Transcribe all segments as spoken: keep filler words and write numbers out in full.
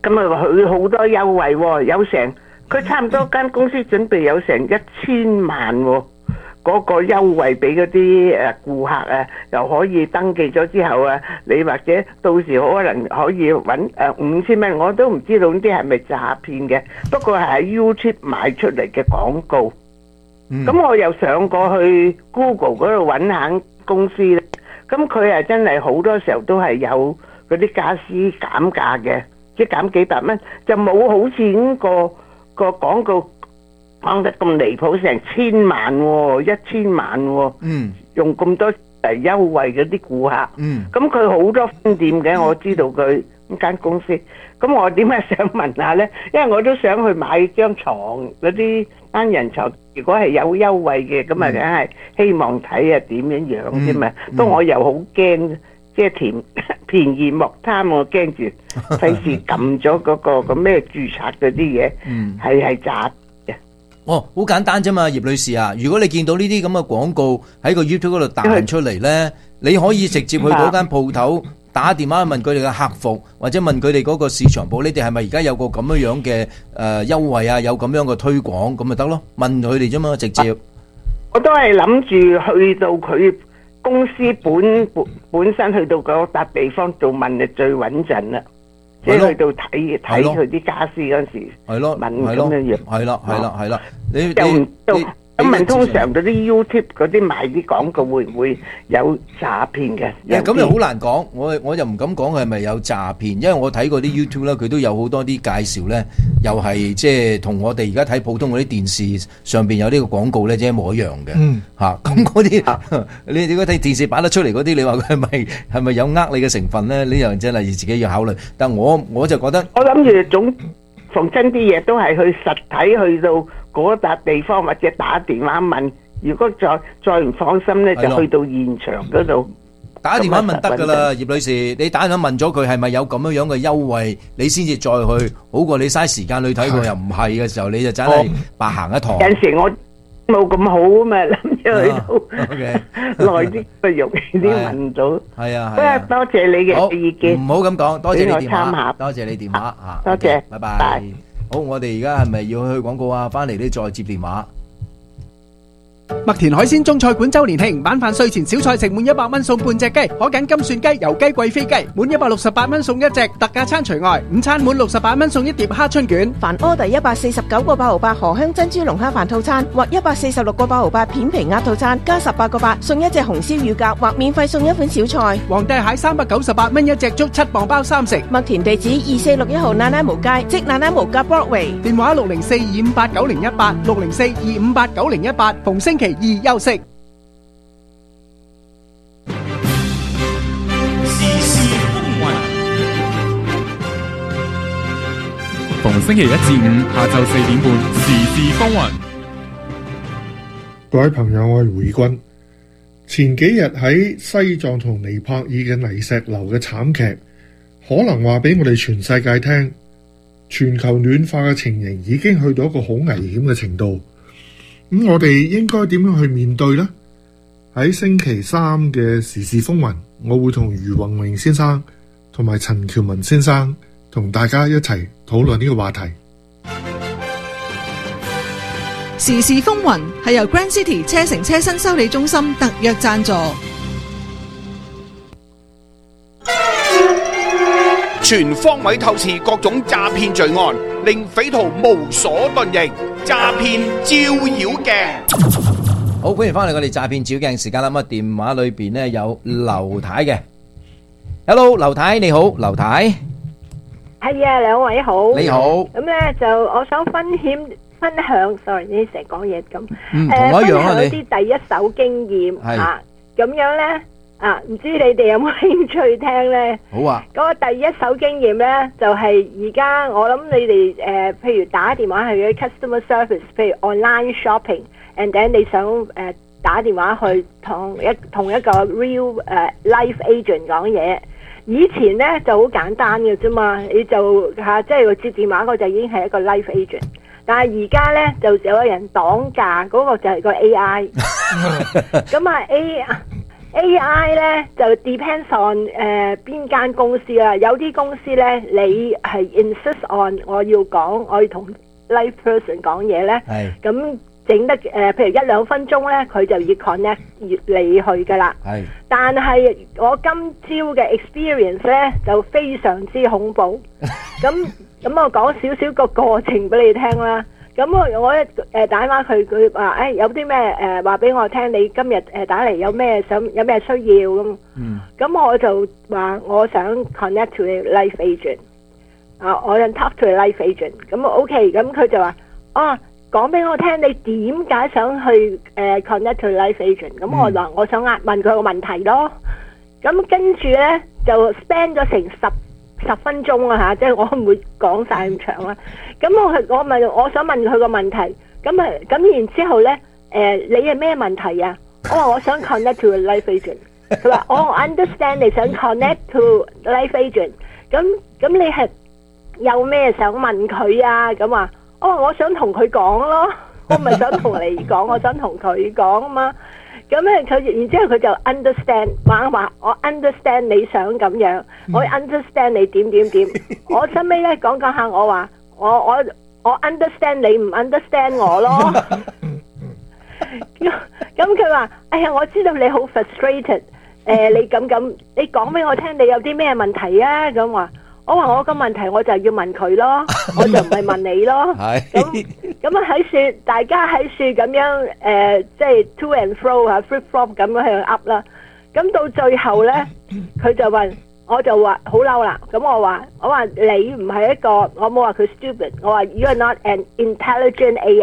咁啊佢好多優惠喎，有成佢差唔多間公司準備有成一千萬喎。嗰個優惠俾嗰啲誒顧客啊，又可以登記咗之後啊，你或者到時可能可以揾誒五千蚊，我都唔知道呢啲係咪詐騙嘅。不過係喺 YouTube 買出嚟嘅廣告。咁、嗯、我又上過去 Google 嗰度揾下公司咧，咁佢係真係好多時候都係有嗰啲傢俬減價嘅，即係減幾百蚊，就冇好似呢個個廣告講得咁離譜，成千萬喎、哦，一千萬喎、哦，嗯，用咁多誒優惠嗰啲顧客，嗯，咁佢好多分店嘅，我知道佢呢間公司，咁我點解想問下咧？因為我都想去買張床嗰啲單人床，如果係有優惠嘅，咁啊梗係希望睇下點樣樣啫嘛。不過我又好驚，即係便便宜莫貪，我驚住費事撳咗嗰個個咩註冊嗰啲嘢，係係詐。 哦，好簡單啫嘛，葉女士啊，如果你見到呢啲咁嘅廣告喺個 YouTube 嗰度彈出嚟咧，你可以直接去嗰間鋪頭打電話問佢哋嘅客服，或者問佢哋嗰個市場部，你哋係咪而家有個咁樣樣嘅誒優惠啊，有咁樣嘅推廣咁咪得咯？問佢哋啫嘛，直接。 我都係諗住去到佢公司本本本身去到嗰笪地方做問就最穩陣啦。即係去到睇睇佢啲家私嗰陣時，係咯，問咁樣樣， 係啦，係啦，係啦，你又唔到咁問，通常嗰啲 YouTube 嗰啲賣啲廣告會唔會有詐騙嘅？ 咁又好難講，我我又唔敢講佢係咪有詐騙，因為我睇過啲 YouTube 咧，佢都有好多啲介紹咧，又係即係同我哋而家睇普通嗰啲電視上邊有呢個廣告咧，即係一模一樣嘅。嗯，嚇咁嗰啲，你如果睇電視擺得出嚟嗰啲，你話佢係咪係咪有呃你嘅成分咧？呢樣真係自己要考慮。但我我就覺得， 我諗住總逢真啲嘢都係去實體去到嗰笪地方，或者打電話問。如果再再唔放心咧，就去到現場嗰度打電話問得噶啦，葉女士，你打電話問咗佢係咪有咁樣樣嘅優惠，你先至再去，好過你嘥時間去睇佢又唔係嘅時候，你就真係白行一趟。 有時我冇咁好啊嘛，諗住去到耐啲就容易啲問到。係啊，不過多謝你嘅意見， 唔好咁講，多謝你電話，多謝你電話吓， 多謝， 拜拜。好，我哋而家係咪要去廣告啊？翻嚟你再接電話。 麥田海鮮中菜館周年慶，晚飯睡前小菜食滿一百蚊送半隻雞，可揀金蒜雞、油雞、貴妃雞，滿一百六十八蚊送一隻，特價餐除外。午餐滿六十八蚊送一碟蝦春卷。 凡 order 一百四十九個八毫八荷香珍珠龍蝦飯套餐，或一百四十六個八毫八片皮鴨套餐，加十八個八送一隻紅燒乳鴿，或免費送一款小菜。 皇帝蟹三百九十八蚊一隻，足七磅包三食。 麥田地址二四六一號那拉無街，即那拉無街 Broadway。 電話六零四二五八九零一八，六零四二五八九零一八，逢星期二休息。 逢星期一至五下晝四點半，時事風雲。 各位朋友，我係回君。前幾日喺西藏同尼泊爾嘅泥石流嘅慘劇，可能話俾我哋全世界聽，全球暖化嘅情形已經去到一個好危險嘅程度。咁我哋應該點樣去面對呢？喺星期三嘅時事風雲，我會同余宏榮先生同埋陳喬文先生同大家一齊討論呢個話題。 時事風雲係由 Grand City 車城車身修理中心特約贊助。 全方位透視各種詐騙罪案，令匪徒無所遁形。詐騙照妖鏡。 好，歡迎翻嚟我哋詐騙照妖鏡時間啦。咁啊，電話裏邊咧有劉太嘅。Hello， 劉太你好，劉太。 係啊，兩位好。 你好。 咁咧就我想分享分享 ，sorry， 你成日講嘢咁。 嗯，同我一樣啊，你。 分享啲第一手經驗係啊，咁樣咧啊，唔知你哋有冇興趣聽咧？ 好啊。 嗰個第一手經驗咧，就係而家我諗你哋誒，譬如打電話去啲 customer service，譬如 online shopping，and then 你想誒打電話去同一同一個 real 誒 life agent 講嘢。以前咧就好簡單嘅啫嘛，你就嚇即係接電話嗰就已經係一個 life agent，但係而家咧就有人擋價，嗰個就係個 A I。咁啊 A A I 咧就 depends on 誒邊間公司啦，有啲公司咧你係 insist on 我要講，我要同 live person 講嘢咧，咁整得誒、呃、譬如一兩分鐘咧，佢就要 connect 你去噶啦。係，但係我今朝嘅 experience 咧就非常之恐怖。咁咁我講少少個過程俾你聽啦。咁我我一誒打電話佢，佢話誒有啲咩誒話俾我聽，你今日誒打嚟有咩想有咩需要咁。嗯。咁我就話我想 connect to a life agent。啊，我想 talk to a life agent。咁 OK，咁佢就話啊，講俾我聽你點解想去誒 connect to a life agent。咁我話我想問問佢個問題咯。咁跟住咧就 spend 咗成十。十分鐘啊嚇，即係我唔會講晒咁長啦。咁我係我問，我想問佢個問題。咁啊咁然之後咧，誒、呃、你係咩問題啊？我話我想 connect to a life agent。佢話我 understand 你想 connect to life agent。咁咁你係有咩想問佢啊？咁話我話我想同佢講咯，我唔係想同你講，我想同佢講啊嘛。咁咧佢然之後佢就 understand 話話我 understand 你想咁樣，我 understand 你點點點。我收尾咧講講下，我話我我我 understand 你唔 understand 我咯。咁佢話：哎呀，我知道你好 frustrated。誒，你咁咁，你講俾我聽，你有啲咩問題啊？咁話。我話我個問題我就要問佢咯，我就唔係問你咯。咁咁啊喺樹，大家喺樹咁樣誒、呃，即係 to and fro 啊 flip flop 咁樣去 up 啦。咁到最後咧，佢就問，我就話好嬲啦。咁我話我話你唔係一個，我冇話佢 stupid， 我話 you are not an intelligent A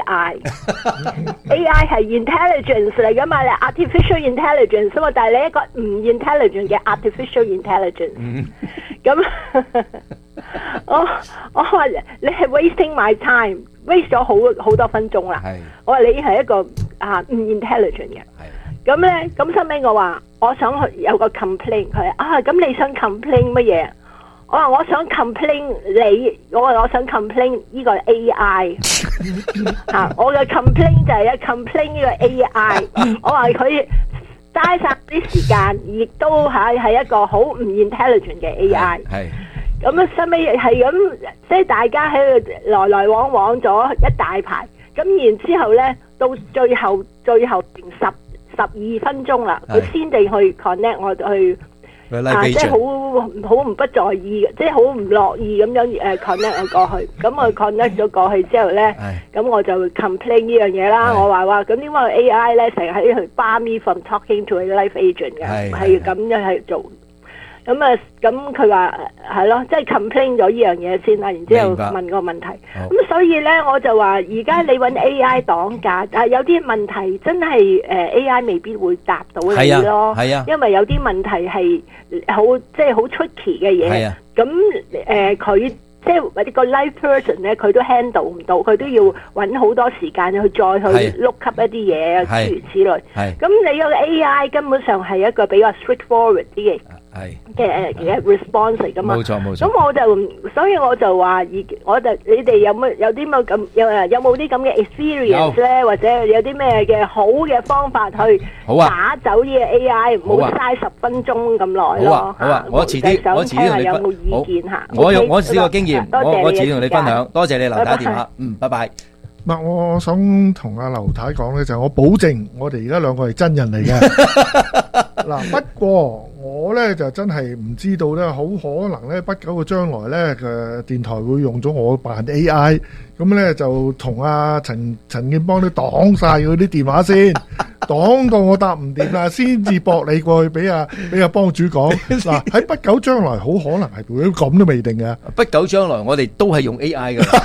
I。A I 係 intelligence 嚟噶嘛，你 artificial intelligence 嘛，但係你一個唔 intelligent 嘅 artificial intelligence。咁我我話你係 wasting my time，waste 咗好好多分鐘啦。我話你係一個啊唔 intelligent 嘅。咁咧，咁收尾我話我想去有個 complain， 佢啊咁你想 complain 乜嘢？我話我想 complain 你，我話我想 complain 呢個 A I 啊，我嘅 complain 就係一 complain 呢個 A I， 我話佢嘥晒啲時間，亦都係係一個好唔 intelligent 嘅 A I。係。咁啊，收尾係咁，即係大家喺度來來往往咗一大排，咁然之後咧，到最後最後成十十二分鐘啦，佢先地去 connect 我去。啊！即係好好唔不在意嘅，即係好唔樂意咁樣誒 connect 我過去，咁我 connect 咗過去之後咧，咁我就 complain 呢樣嘢啦。我話話咁點解 A I 咧成日喺度 bar me from talking to a life agent 嘅，係咁樣喺度做。咁啊，咁佢話係咯，即係 complain 咗呢樣嘢先啦，然之後問個問題。咁所以咧，我就話而家你揾 A I 擋架，但係有啲問題真係誒 A I 未必會答到你咯。係啊，因為有啲問題係好即係好 tricky 嘅嘢。係啊，咁誒佢即係或者個 live person 咧，佢都 handle 唔到，佢都要揾好多時間去再去 look up 一啲嘢，諸如此類。係。咁你個 A I 根本上係一個比較 straightforward 啲嘅。係嘅嘅 response 嚟噶嘛，冇錯冇錯。咁我就所以我就話，而我就你哋有冇有啲乜咁有誒有冇啲咁嘅 experience 咧，或者有啲咩嘅好嘅方法去打走呢個 A I，唔好嘥十分鐘咁耐咯。好啊好啊，我遲啲我遲啲同你有冇意見嚇？我有我試過經驗，我我遲啲同你分享。多謝你劉太電話，嗯，拜拜。 唔係，我想同阿劉太講咧，就係我保證，我哋而家兩個係真人嚟嘅。嗱，不過我咧就真係唔知道咧，好可能咧，不久嘅將來咧嘅電台會用咗我扮 A I， 咁咧就同阿陳陳建邦都擋晒佢啲電話先，擋到我答唔掂啦，先至駁你過去俾阿俾阿幫主講。嗱，喺不久將來好可能係會咁都未定嘅。不久將來我哋都係用 A I 噶。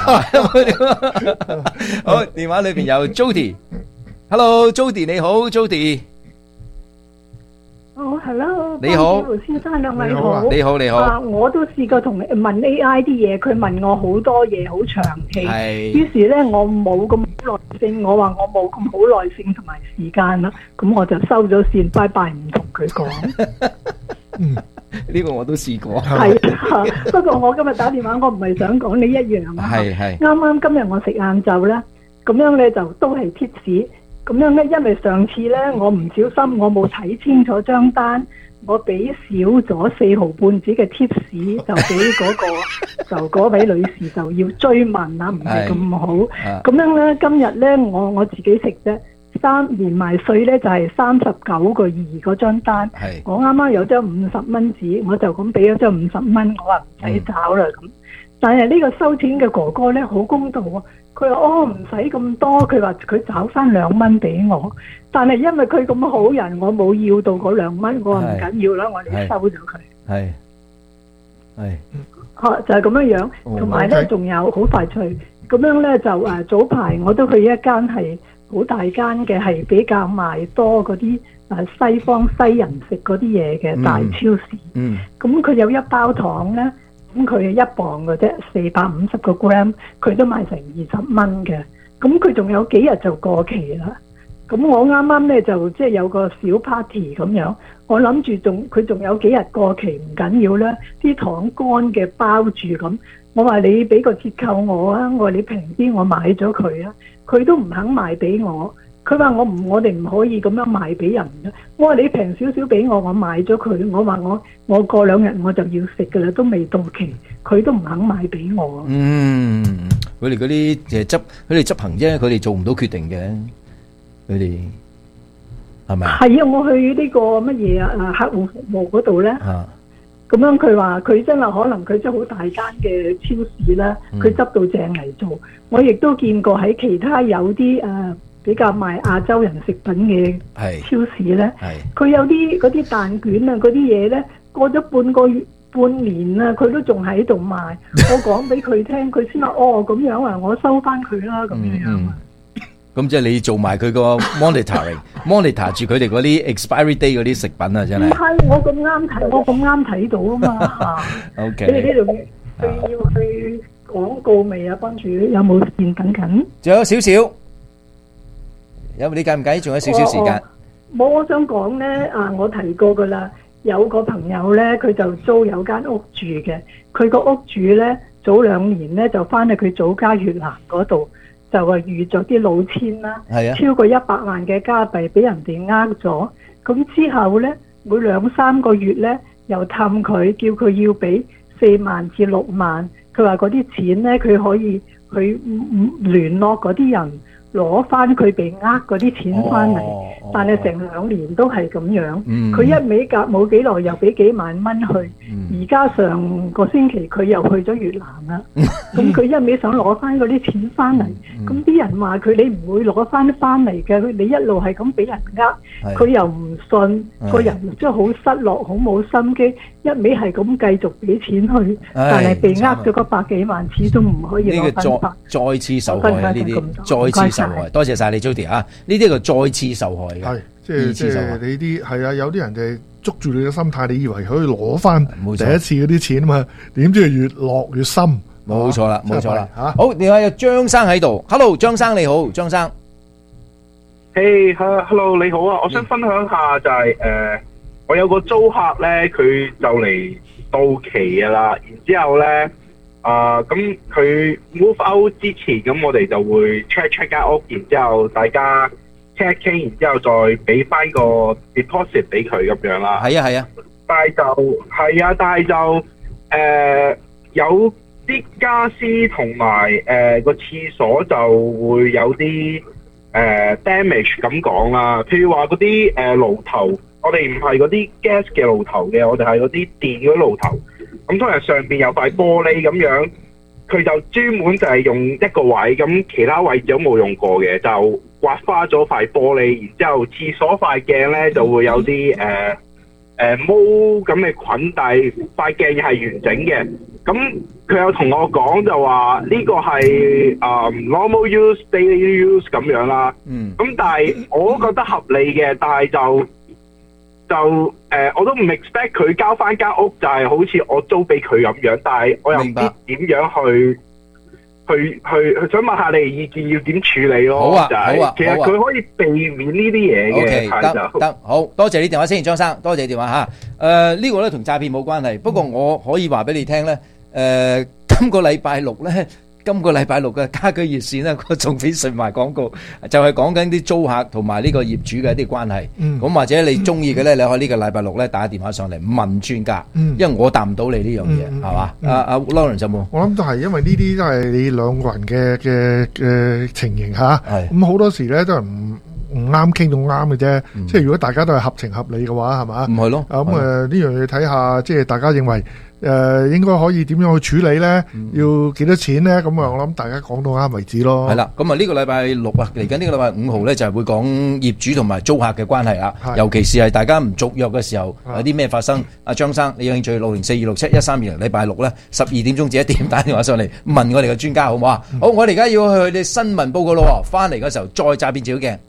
好，電話裏邊有 Jody。Hello，Jody 你好 ，Jody。 哦 ，Hello， 你好， 盧先生兩位好， 你好你好。 啊，我都試過同問 A I 啲嘢，佢問我好多嘢，好長氣。係。於是咧，我冇咁耐性，我話我冇咁好耐性同埋時間啦，咁我就收咗線，拜拜，唔同佢講。 嗯，呢個我都試過。 係啊，不過我今日打電話，我唔係想講呢一樣啊。係係。啱啱今日我食晏晝咧，咁樣咧就都係貼士。 咁樣咧，因為上次咧我唔小心，我冇睇清楚張單，我俾少咗四毫半紙嘅 tips， 就俾嗰、嗰個就嗰位女士就要追問啦，唔係咁好。咁樣咧，今日咧我我自己食啫，三連埋稅咧就係三十九個二嗰張單。我啱啱有張五十蚊紙，我就咁俾咗張五十蚊，我話唔使找啦咁。但係呢個收錢嘅哥哥咧好公道啊！佢話哦唔使咁多，佢話佢找翻兩蚊俾我，但係因為佢咁好人，我冇要到嗰兩蚊，我話唔緊要啦，我哋收咗佢。係係，嚇就係咁樣樣，同埋咧仲有好快脆，咁樣咧就誒早排我都去一間係好大間嘅，係比較賣多嗰啲誒西方西人食嗰啲嘢嘅大超市。嗯，咁佢有一包糖咧。咁佢係一磅嘅啫，四百五十個 gram， 佢都賣成二十蚊嘅。咁佢仲有幾日就過期啦。咁我啱啱咧就即係有個小 party 咁樣，我諗住仲佢仲有幾日過期唔緊要啦，啲糖乾嘅包住咁。我話你俾個折扣我啊，我話你平啲，我買咗佢啊。佢都唔肯賣俾我。佢話我唔，我哋唔可以咁樣賣俾人嘅。我話你平少少俾我，我買咗佢。我話我我過兩日我就要食㗎啦，都未到期，佢都唔肯賣俾我。 嗯，佢哋嗰啲誒執，佢哋執行啫，佢哋做唔到決定嘅。佢哋係咪啊？係啊， 我去呢個乜嘢啊？客戶服務嗰度咧。啊。咁樣佢話佢真係可能佢真係好大間嘅超市啦，佢執到正嚟做。嗯、我亦都見過喺其他有啲誒。呃比較賣亞洲人食品嘅超市咧，佢有啲嗰啲蛋卷啊，嗰啲嘢咧，過咗半個月、半年啊，佢都仲喺度賣。我講俾佢聽，佢先話哦咁樣啊，我收翻佢啦咁樣樣啊。 咁即係你做埋佢個 monitoring，monitor 住佢哋嗰啲 expiry day 嗰啲食品啊，真係。唔係我咁啱睇，我咁啱睇到啊嘛。O K。你哋呢度佢要去廣告未啊？幫主有冇線等緊？ 仲有少少。有你計唔計？仲有少少時間。 冇、哦哦，我想講咧，啊，我提過噶啦，有個朋友咧，佢就租有間屋住嘅。佢個屋主咧，早兩年咧就翻去佢祖家越南嗰度，就話遇咗啲老千啦，係啊，超過一百萬嘅加幣俾人哋呃咗。咁之後咧，每兩三個月咧，又氹佢，叫佢要俾四萬至六萬。佢話嗰啲錢咧，佢可以去聯絡嗰啲人。攞翻佢被呃嗰啲錢翻嚟，哦哦、但係成兩年都係咁樣。佢、嗯、一味隔冇幾耐又俾幾萬蚊去，而家、嗯、上個星期佢又去咗越南啦。咁佢、嗯、一味想攞翻嗰啲錢翻嚟，咁啲、嗯、人話佢你唔會攞翻翻嚟嘅，你一路係咁俾人呃，佢又唔信，個人真係好失落，好冇心機，一味係咁繼續俾錢去，但係被呃咗嗰百幾萬，始終唔可以攞翻翻。 再次受害啊！呢啲再次。多謝晒你 Judy 啊！呢啲個再次受害嘅， 係即係即係你啲係啊！有啲人就係捉住你嘅心態，你以為可以攞翻第一次嗰啲錢啊嘛？點知越落越深。 冇錯啦，冇錯啦。吓，好，另外有張生喺度 ，Hello， 張生你好，張生。 Hey， hello， 你好啊！我想分享下就係、是、誒、呃，我有個租客咧，佢就嚟到期㗎啦，然之後咧。啊，咁佢、uh, move out 之前，咁我哋就會 check check 間屋，然之後大家 check 傾，然之後再俾翻個 deposit 俾佢咁樣啦。 係啊係啊， 但係就係啊，但係就誒、呃、有啲家私同埋誒個廁所就會有啲誒、呃、damage 咁講啦。譬如話嗰啲誒爐頭，我哋唔係嗰啲 gas 嘅爐頭嘅，我哋係嗰啲電嗰啲爐頭。咁通常上邊有塊玻璃咁樣，佢就專門就係用一個位，咁其他位置都冇用過嘅，就刮花咗塊玻璃，然之後廁所塊鏡咧就會有啲誒誒毛咁嘅菌，但係塊鏡係完整嘅。咁佢有同我講就話呢個係誒 normal use daily use 咁樣啦。嗯。咁但係我都覺得合理嘅，但係就。就誒、呃，我都唔 expect 佢交翻間屋，就係好似我租俾佢咁樣，但係我又唔知點樣去去去去，想問下你哋意見，要點處理咯？ 好啊， 就係、 好啊， 其實佢可以避免呢啲嘢嘅。 OK，得得，好多謝你電話先，張生，多謝你電話嚇。誒、呃，呢、這個咧同詐騙冇關係，不過我可以話俾你聽咧。誒、呃，今個禮拜六咧。 今個禮拜六嘅家居熱線咧，個仲俾順埋廣告，就係講緊啲租客同埋呢個業主嘅一啲關係。咁、嗯、或者你中意嘅咧，你可以呢個禮拜六咧打電話上嚟問專家，嗯、因為我答唔到你呢樣嘢，係嘛？阿阿 Lawrence 有冇？ 我諗都係因為呢啲都係你兩個人嘅嘅嘅情形嚇，咁好多時咧都係唔唔啱傾到啱嘅啫。即係如果大家都係合情合理嘅話，係嘛？唔係咯。咁誒呢樣嘢睇下，即係大家認為。誒、呃、應該可以點樣去處理咧？嗯、要幾多錢咧？咁啊，我諗大家講到啱為止咯。係啦，咁啊呢個禮拜六啊，嚟緊呢個禮拜五號咧，就係、是、會講業主同埋租客嘅關係啊。尤其是係大家唔續約嘅時候，有啲咩發生？阿張生，你有興趣六零四二六七一三二零，禮拜六咧十二點鐘至一點打電話上嚟問我哋嘅專家好唔好啊？嗯、好，我哋而家要去啲新聞報告咯。翻嚟嗰時候再詐騙照鏡。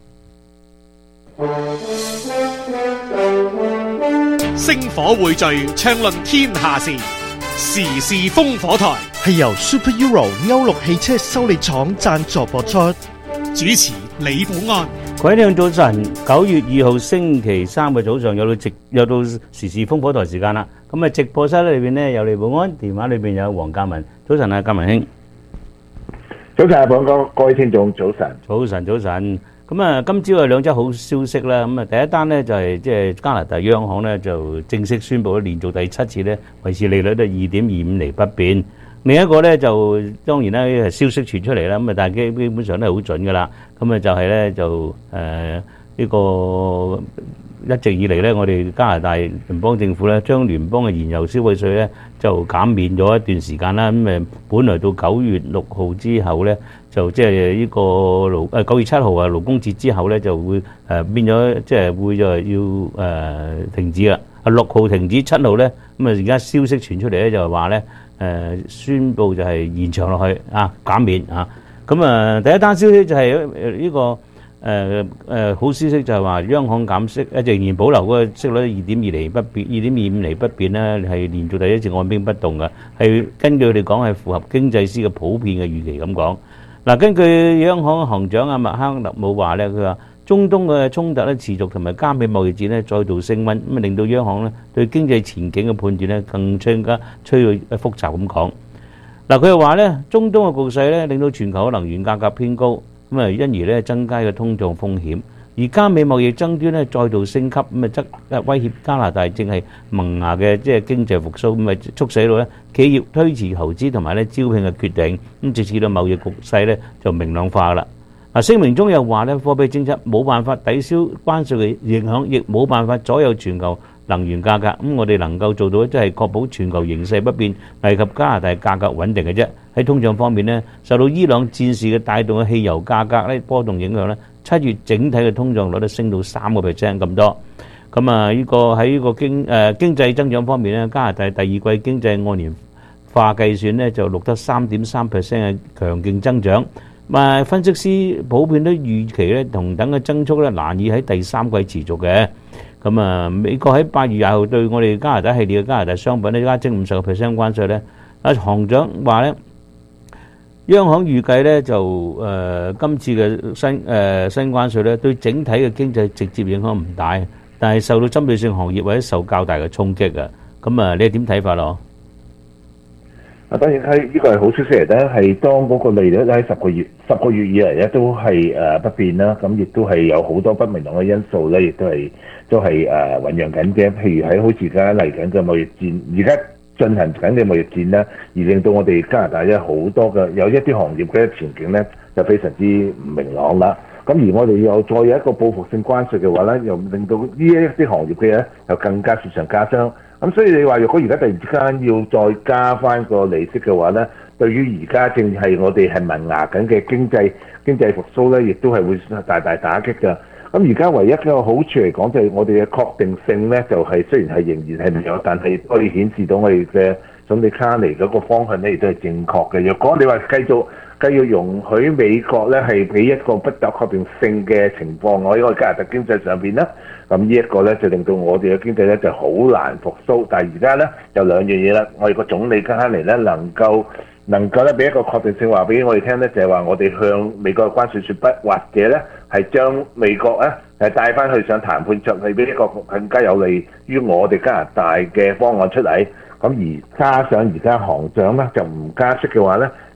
星火匯聚，暢論天下事，時事烽火台係由 Super Euro 歐陸汽車修理廠贊助播出。主持李寶安。 各位聽眾早晨，九月二號星期三嘅早上有到直有到時事烽火台時間啦。咁啊，直播室裏邊呢有李寶安，電話裏邊有黃嘉文。早晨啊，嘉文兄。 早晨啊，寶安哥，各位聽眾早晨。 早晨，早晨。咁啊，今朝有兩則好消息啦。咁啊，第一單呢就係即係加拿大央行呢就正式宣布咗連續第七次呢維持利率都二點二五厘不變。另一個呢就當然咧係消息傳出嚟啦。咁啊，但係基基本上都係好準噶啦。咁啊就係呢就誒呢個一直以嚟呢，我哋加拿大聯邦政府呢將聯邦嘅燃油消費稅呢就減免咗一段時間啦。咁誒本來到九月六號之後呢。就即係呢個勞誒九月七號啊勞工節之後咧就會誒變咗即係會就係要誒停止啦。啊六號停止，七號咧咁啊而家消息傳出嚟咧就係話咧誒宣佈就係延長落去啊減免啊。咁啊第一單消息就係誒呢個誒誒好消息就係話央行減息，誒仍然保留嗰個息率二點二厘不變，二點二五厘不變咧係連續第一次按兵不動嘅，係根據佢哋講係符合經濟師嘅普遍嘅預期咁講。嗱，根據央行行長阿麥克勒姆話咧，佢話中東嘅衝突咧持續同埋加美貿易戰咧再度升溫，咁啊令到央行咧對經濟前景嘅判斷咧更加趨到複雜咁講。嗱，佢又話咧中東嘅局勢咧令到全球嘅能源價格偏高，咁啊因而咧增加嘅通脹風險。而加美貿易爭端咧再度升級，咁啊則威脅加拿大正係萌芽嘅即係經濟復甦，咁啊促使到咧企業推遲投資同埋咧招聘嘅決定，咁直至到貿易局勢咧就明朗化啦。嗱，聲明中又話咧貨幣政策冇辦法抵消關稅嘅影響，亦冇辦法左右全球能源價格。咁我哋能夠做到即係確保全球形勢不變，危及加拿大價格穩定嘅啫。喺通脹方面咧，受到伊朗戰事嘅帶動嘅汽油價格咧波動影響咧。七月整體嘅通脹率都升到三個 percent 咁多，咁啊呢個喺呢個經誒經濟增長方面咧，加拿大第二季經濟按年化計算咧就錄得三點三 percent 嘅強勁增長。咁分析師普遍都預期咧同等嘅增速咧難以喺第三季持續嘅。咁啊美國喺八月廿號對我哋加拿大系列嘅加拿大商品咧加徵五十個 percent 關稅咧，啊行長話咧。央行預計咧就誒、呃、今次嘅新誒、呃、新關稅咧對整體嘅經濟直接影響唔大，但係受到針對性行業或者受較大嘅衝擊啊。咁啊，你點睇法咯？ 啊，當然係呢個係好消息嚟嘅，係當嗰個利率喺十個月十個月以嚟咧都係誒不變啦。咁亦都係有好多不明朗嘅因素咧，亦都係都係誒醖釀緊嘅。譬如喺好似而家嚟緊嘅貿易戰，而家進行緊嘅貿易戰咧，而令到我哋加拿大咧好多嘅有一啲行業嘅前景咧就非常之唔明朗啦。咁而我哋又再有一個報復性關稅嘅話咧，又令到呢一啲行業嘅咧又更加雪上加霜。咁所以你話如果而家突然之間要再加翻個利息嘅話咧，對於而家正係我哋係萌芽緊嘅經濟經濟復甦咧，亦都係會大大打擊㗎。咁而家唯一嘅好處嚟講，就係我哋嘅確定性咧，就係、是、雖然係仍然係唔有，但係可以顯示到我哋嘅總理卡尼嗰個方向咧，亦都係正確嘅。若果你話繼續繼續容許美國咧係俾一個不得確定性嘅情況，我喺個加拿大經濟上邊咧，咁呢一個咧就令到我哋嘅經濟咧就好難復甦。但係而家咧有兩樣嘢啦，我哋個總理卡尼咧能夠能夠咧俾一個確定性話俾我哋聽咧，就係、是、話我哋向美國嘅關稅説不，或者咧係將美國咧係帶翻去上談判桌，係俾一個更加有利於我哋加拿大嘅方案出嚟。咁而加上而家行長咧就唔加息嘅話咧，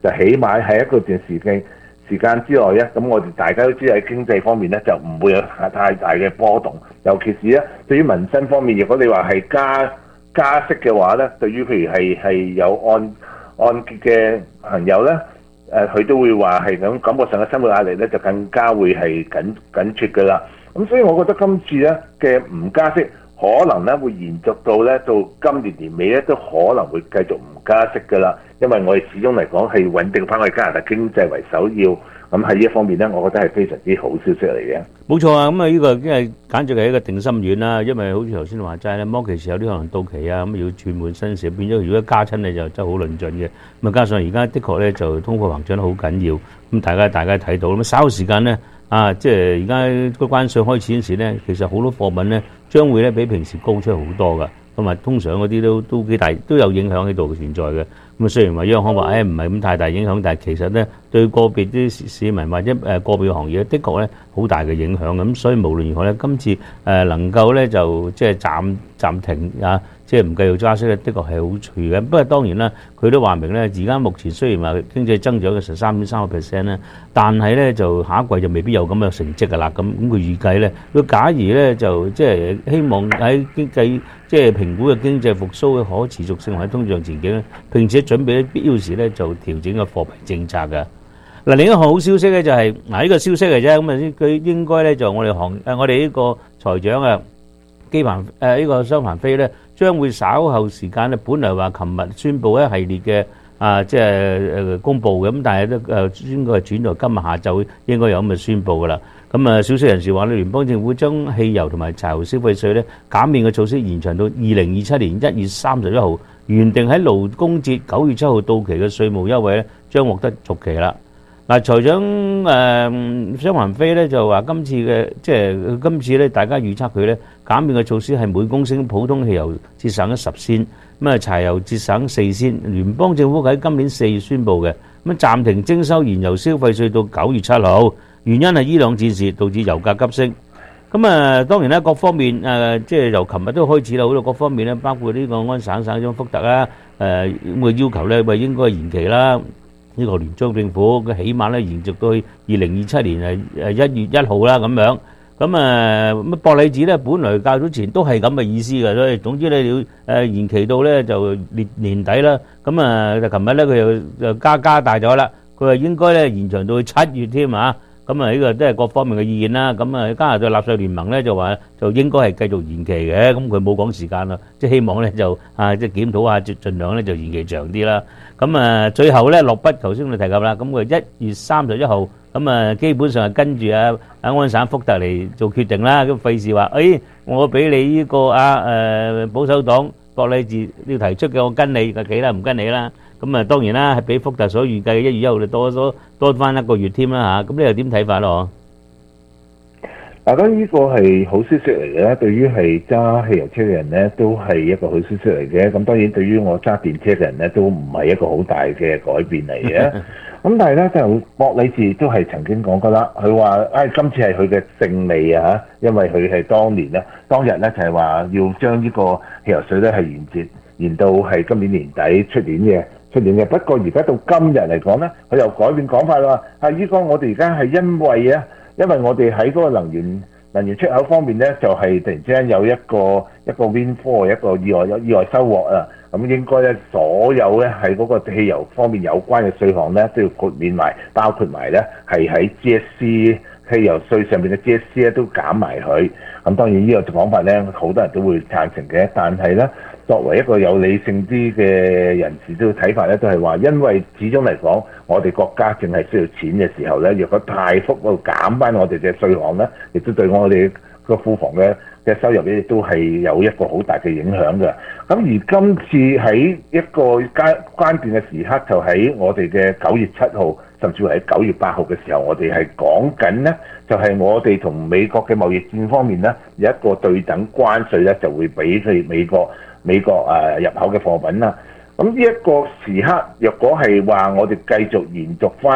就起碼喺一個段時間時間之內咧，咁我哋大家都知喺經濟方面咧就唔會有太大嘅波動，尤其是咧對於民生方面，如果你話係加加息嘅話咧，對於譬如係係有按按揭嘅朋友咧，誒、呃、佢都會話係咁感覺上嘅生活壓力咧就更加會係緊緊缺㗎啦。咁所以我覺得今次咧嘅唔加息，可能咧會延續到咧到今年年尾咧都可能會繼續唔加息㗎啦，因為我哋始終嚟講係穩定翻我哋加拿大經濟為首要，咁喺呢一方面咧，我覺得係非常之好消息嚟嘅。 冇錯啊，咁啊呢個因為簡直係一個定心丸啦，因為好似頭先話齋咧，摩期時有啲可能到期啊，咁要轉換新時，變咗如果加親咧就真係好論盡嘅。咁啊加上而家的確咧就通貨膨脹得好緊要，咁大家大家睇到咁稍後時間咧。啊，即係而家個關稅開始嗰時咧，其實好多貨品咧將會咧比平時高出好多噶，同埋通常嗰啲都都幾大都有影響喺度嘅存在嘅。咁啊雖然話央行話誒唔係咁太大影響，但係其實咧對個別啲市民或者誒個別行業的確咧好大嘅影響。咁所以無論如何咧，今次誒能夠咧就即係暫暫停啊。即係唔繼續加息咧，的確係好處嘅。不過當然啦，佢都話明咧，而家目前雖然話經濟增長嘅十三點三個 percent 咧，但係咧就下一季就未必有咁嘅成績㗎啦。咁咁佢預計咧，佢假如咧就即係希望喺經濟即係評估嘅經濟復甦嘅可持續性或者通脹前景咧，並且準備喺必要時咧就調整個貨幣政策嘅。嗱，另一項好消息咧就係嗱呢個消息嚟啫，咁啊佢應該咧就我哋行誒我哋呢個財長啊基彭誒呢個周鵬飛咧。將會稍後時間咧，本來話琴日宣布一系列嘅啊，即係誒公佈嘅，咁但係都誒應該係轉到今日下晝應該有咁嘅宣佈㗎啦。咁啊，消息人士話咧，聯邦政府將汽油同埋柴油消費稅咧減免嘅措施延長到二零二七年一月三十一號，原定喺勞工節九月七號到期嘅稅務優惠咧，將獲得續期啦。嗱，財長誒張雲飛咧就話今次嘅即係今次咧，大家預測佢咧減免嘅措施係每公升普通汽油節省咗十仙，咁啊柴油節省四仙。聯邦政府喺今年四月宣布嘅，咁暫停徵收燃油消費稅到九月七號，原因係伊朗戰事導致油價急升。咁啊當然啦，各方面誒即係由琴日都開始啦，好多各方面咧，包括呢個安省省長福特啦，誒咁嘅要求咧，喂應該延期啦。呢個聯邦政府佢起碼咧延續到去二零二七年誒誒一月一號啦咁樣，咁啊乜博禮治咧本來較早前都係咁嘅意思嘅，所以總之咧要誒延期到咧就年年底啦，咁啊就琴日咧佢又又加加大咗啦，佢話應該咧延長到去七月添啊，咁啊呢個都係各方面嘅意見啦，咁啊加拿大納稅聯盟咧就話就應該係繼續延期嘅，咁佢冇講時間啦，即係希望咧就啊即係檢討下，盡量咧就延期長啲啦。咁啊，最後咧落筆，頭先我哋提及啦，咁佢一月三十一號，咁啊基本上係跟住啊啊安省福特嚟做決定啦，咁費事話，誒我俾你呢個啊誒保守黨博禮治要提出嘅，我跟你就企啦，唔跟你啦。咁啊當然啦，係比福特所預計嘅一月一號就多咗多翻一個月添啦嚇。咁你又點睇法咯？ 嗱，咁呢個係好消息嚟嘅，對於係揸汽油車嘅人咧，都係一個好消息嚟嘅。咁當然對於我揸電車嘅人咧，都唔係一個好大嘅改變嚟嘅。咁但係咧，就博禮治都係曾經講過啦，佢話：誒、哎、今次係佢嘅勝利啊！因為佢係當年咧，當日咧就係話要將呢個汽油稅咧係延節延到係今年年底出年嘅出年嘅。不過而家到今日嚟講咧，佢又改變講法啦，係呢個我哋而家係因為啊。因為我哋喺嗰個能源能源出口方面咧，就係、是、突然之間有一個一個 windfall 一個意外有意外收穫啊！咁應該咧，所有咧係嗰個汽油方面有關嘅稅項咧，都要豁免埋，包括埋咧係喺 G S C 汽油稅上面嘅 G S C 咧都減埋佢。咁當然呢個講法咧，好多人都會贊成嘅，但係咧，作為一個有理性啲嘅人士都睇法咧，都係話，因為始終嚟講，我哋國家淨係需要錢嘅時候咧，若果大幅度減翻我哋嘅稅項咧，亦都對我哋個庫房嘅嘅收入咧，亦都係有一個好大嘅影響嘅。咁而今次喺一個關關鍵嘅時刻，就喺我哋嘅九月七號，甚至乎喺九月八號嘅時候，我哋係講緊咧，就係、是、我哋同美國嘅貿易戰方面咧，有一個對等關稅咧，就會俾佢美國美國誒、呃、入口嘅貨品啦。咁呢一個時刻，若果係話我哋繼續延續翻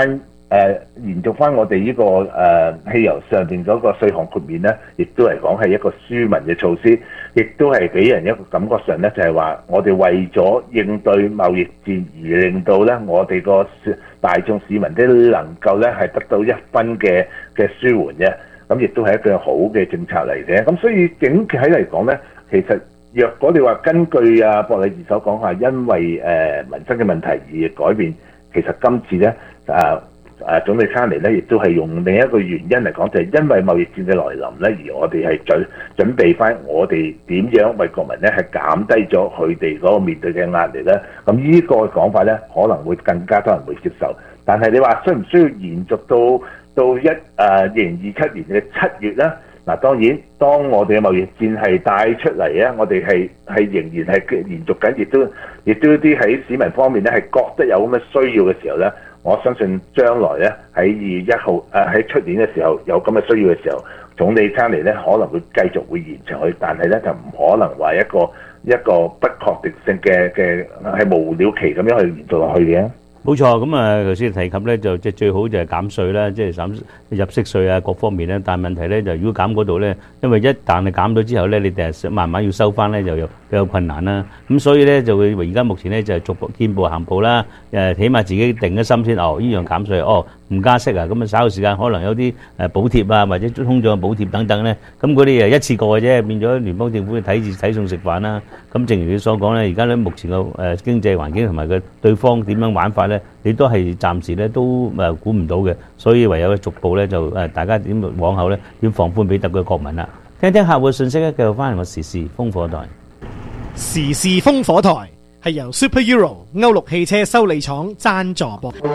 誒延續翻我哋呢個誒汽油上邊嗰個稅項豁免咧，亦都嚟講係一個紓民嘅措施，亦都係俾人一個感覺上咧，就係話我哋為咗應對貿易戰而令到咧我哋個大眾市民都能夠咧係得到一分嘅嘅舒緩嘅，咁亦都係一個好嘅政策嚟嘅。咁所以整體嚟講咧，其實若果你話根據啊博理治所講係因為誒、呃、民生嘅問題而改變，其實今次咧啊啊總理卡尼咧亦都係用另一個原因嚟講，就係、是、因為貿易戰嘅來臨咧，而我哋係準準備翻我哋點樣為國民咧係減低咗佢哋嗰個面對嘅壓力咧。咁呢個講法咧可能會更加多人會接受。但係你話需唔需要延續到到一誒二零二七年嘅七月咧？嗱，當然，當我哋嘅貿易戰係帶出嚟咧，我哋係係仍然係延續緊，亦都亦都啲喺市民方面咧係覺得有咁嘅需要嘅時候咧，我相信將來咧喺二月一號誒喺出年嘅時候有咁嘅需要嘅時候，總理卡尼咧可能會繼續會延長去，但係咧就唔可能話一個一個不確定性嘅嘅係無了期咁樣去延續落去嘅。 冇錯，咁啊頭先提及咧就即係最好就係減稅啦，即係減入息稅啊各方面咧。但係問題咧就如果減嗰度咧，因為一旦你減咗之後咧，你第日慢慢要收翻咧，就有比較困難啦。咁所以咧就會而家目前咧就係逐步見步行步啦。誒，起碼自己定咗心先，哦，依樣減稅，哦唔加息啊，咁啊稍後時間可能有啲誒補貼啊，或者通脹補貼等等咧，咁嗰啲誒一次過嘅啫，變咗聯邦政府睇住睇餸食飯啦。咁正如你所講咧，而家咧目前個誒經濟環境同埋個對方點樣玩法咧，你都係暫時咧都誒估唔到嘅，所以唯有逐步咧就誒大家點往後咧點放寬俾特區國民啦。聽聽客戶信息咧，繼續翻嚟我時事風火台。 時事風火台係由 Super Euro 歐陸汽車修理廠贊助播出。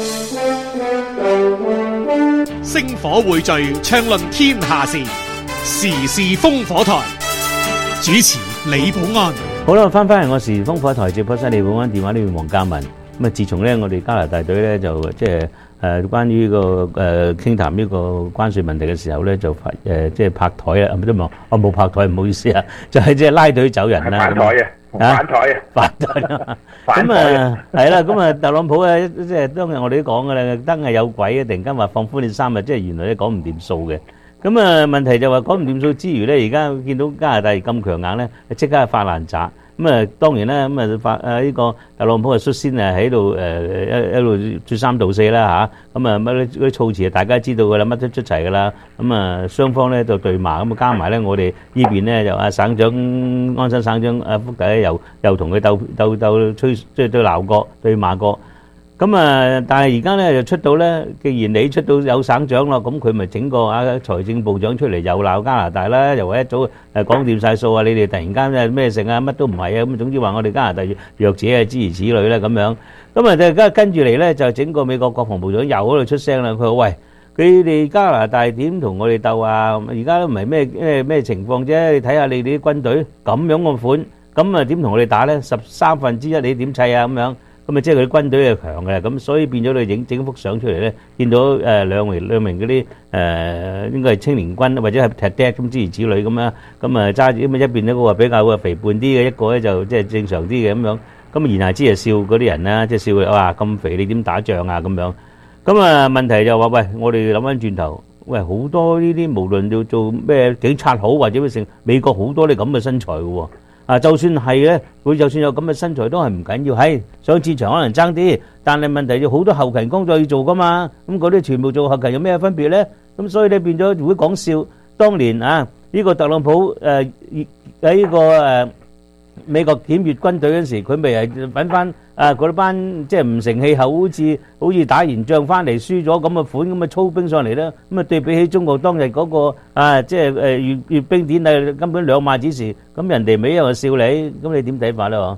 星火匯聚，暢論天下事，時事風火台主持李寶安。 好啦，翻返嚟我時事風火台直播室，李寶安電話呢邊黃嘉文。咁啊，自從咧我哋加拿大隊咧就即係誒關於個誒傾談呢個關稅問題嘅時候咧，就誒即係拍台啊，唔係都冇，我冇拍台，唔好意思啊，就係即係拉隊走人啦。 反台啊！反台啊！ 反台。咁啊，係啦，咁啊，特朗普啊，即係當日我哋都講㗎啦，真係有鬼啊！突然間話放寬你三日，即係原來咧講唔掂數嘅。咁啊，問題就話講唔掂數之餘咧，而家見到加拿大咁強硬咧，即刻發爛渣。咁啊，當然啦，咁啊發啊呢個特朗普啊率先啊喺度誒一一路説三道四啦嚇，咁啊乜啲嗰啲措辭啊大家知道㗎啦，乜都出齊㗎啦，咁啊雙方咧就對罵，咁啊加埋咧我哋呢邊咧就啊省長安新省長啊福特咧又又同佢鬥鬥鬥吹，即係都鬧過對罵過。咁啊，但係而家咧就出到咧，既然你出到有省長咯，咁佢咪整個啊財政部長出嚟又鬧加拿大啦，又話一早誒講掂曬數啊，你哋突然間咧咩成啊，乜都唔係啊，咁總之話我哋加拿大弱者啊，諸如此類啦咁樣。咁啊，就跟跟住嚟咧，就整個美國國防部長又喺度出聲啦，佢話喂，佢哋加拿大點同我哋鬥啊？而家都唔係咩咩咩情況啫，你睇下你哋啲軍隊咁樣個款，咁啊點同我哋打咧？十三分之一你點砌啊？咁樣。咁啊，即係佢啲軍隊係強嘅，咁所以變咗你整整幅相出嚟咧，見到誒兩名兩名嗰啲誒應該係青年軍或者係踢爹咁諸如此類咁啦，咁啊揸住咁啊一邊咧嗰個比較肥胖啲嘅，一個咧就即係正常啲嘅咁樣，咁啊言下之意笑嗰啲人啦，即係笑佢哇咁肥你點打仗啊咁樣，咁啊問題就話喂，我哋諗翻轉頭，喂好多呢啲無論要做咩警察好或者咩成美國好多啲咁嘅身材嘅喎。啊，就算係咧，佢就算有咁嘅身材都係唔緊要，係上戰場可能爭啲，但係問題要好多後勤工作要做噶嘛，咁嗰啲全部做後勤有咩分別咧？咁所以你變咗會講笑，當年啊呢個特朗普誒喺呢個誒美國檢閱軍隊嗰陣時，佢咪係揾翻啊嗰班即係唔成氣候，好似好似打完仗翻嚟輸咗咁嘅款咁嘅操兵上嚟咧，咁啊對比起中國當日嗰個啊即係誒閱閱兵典禮根本兩碼子事，咁人哋咪又笑你，咁你點睇法咧？嗬？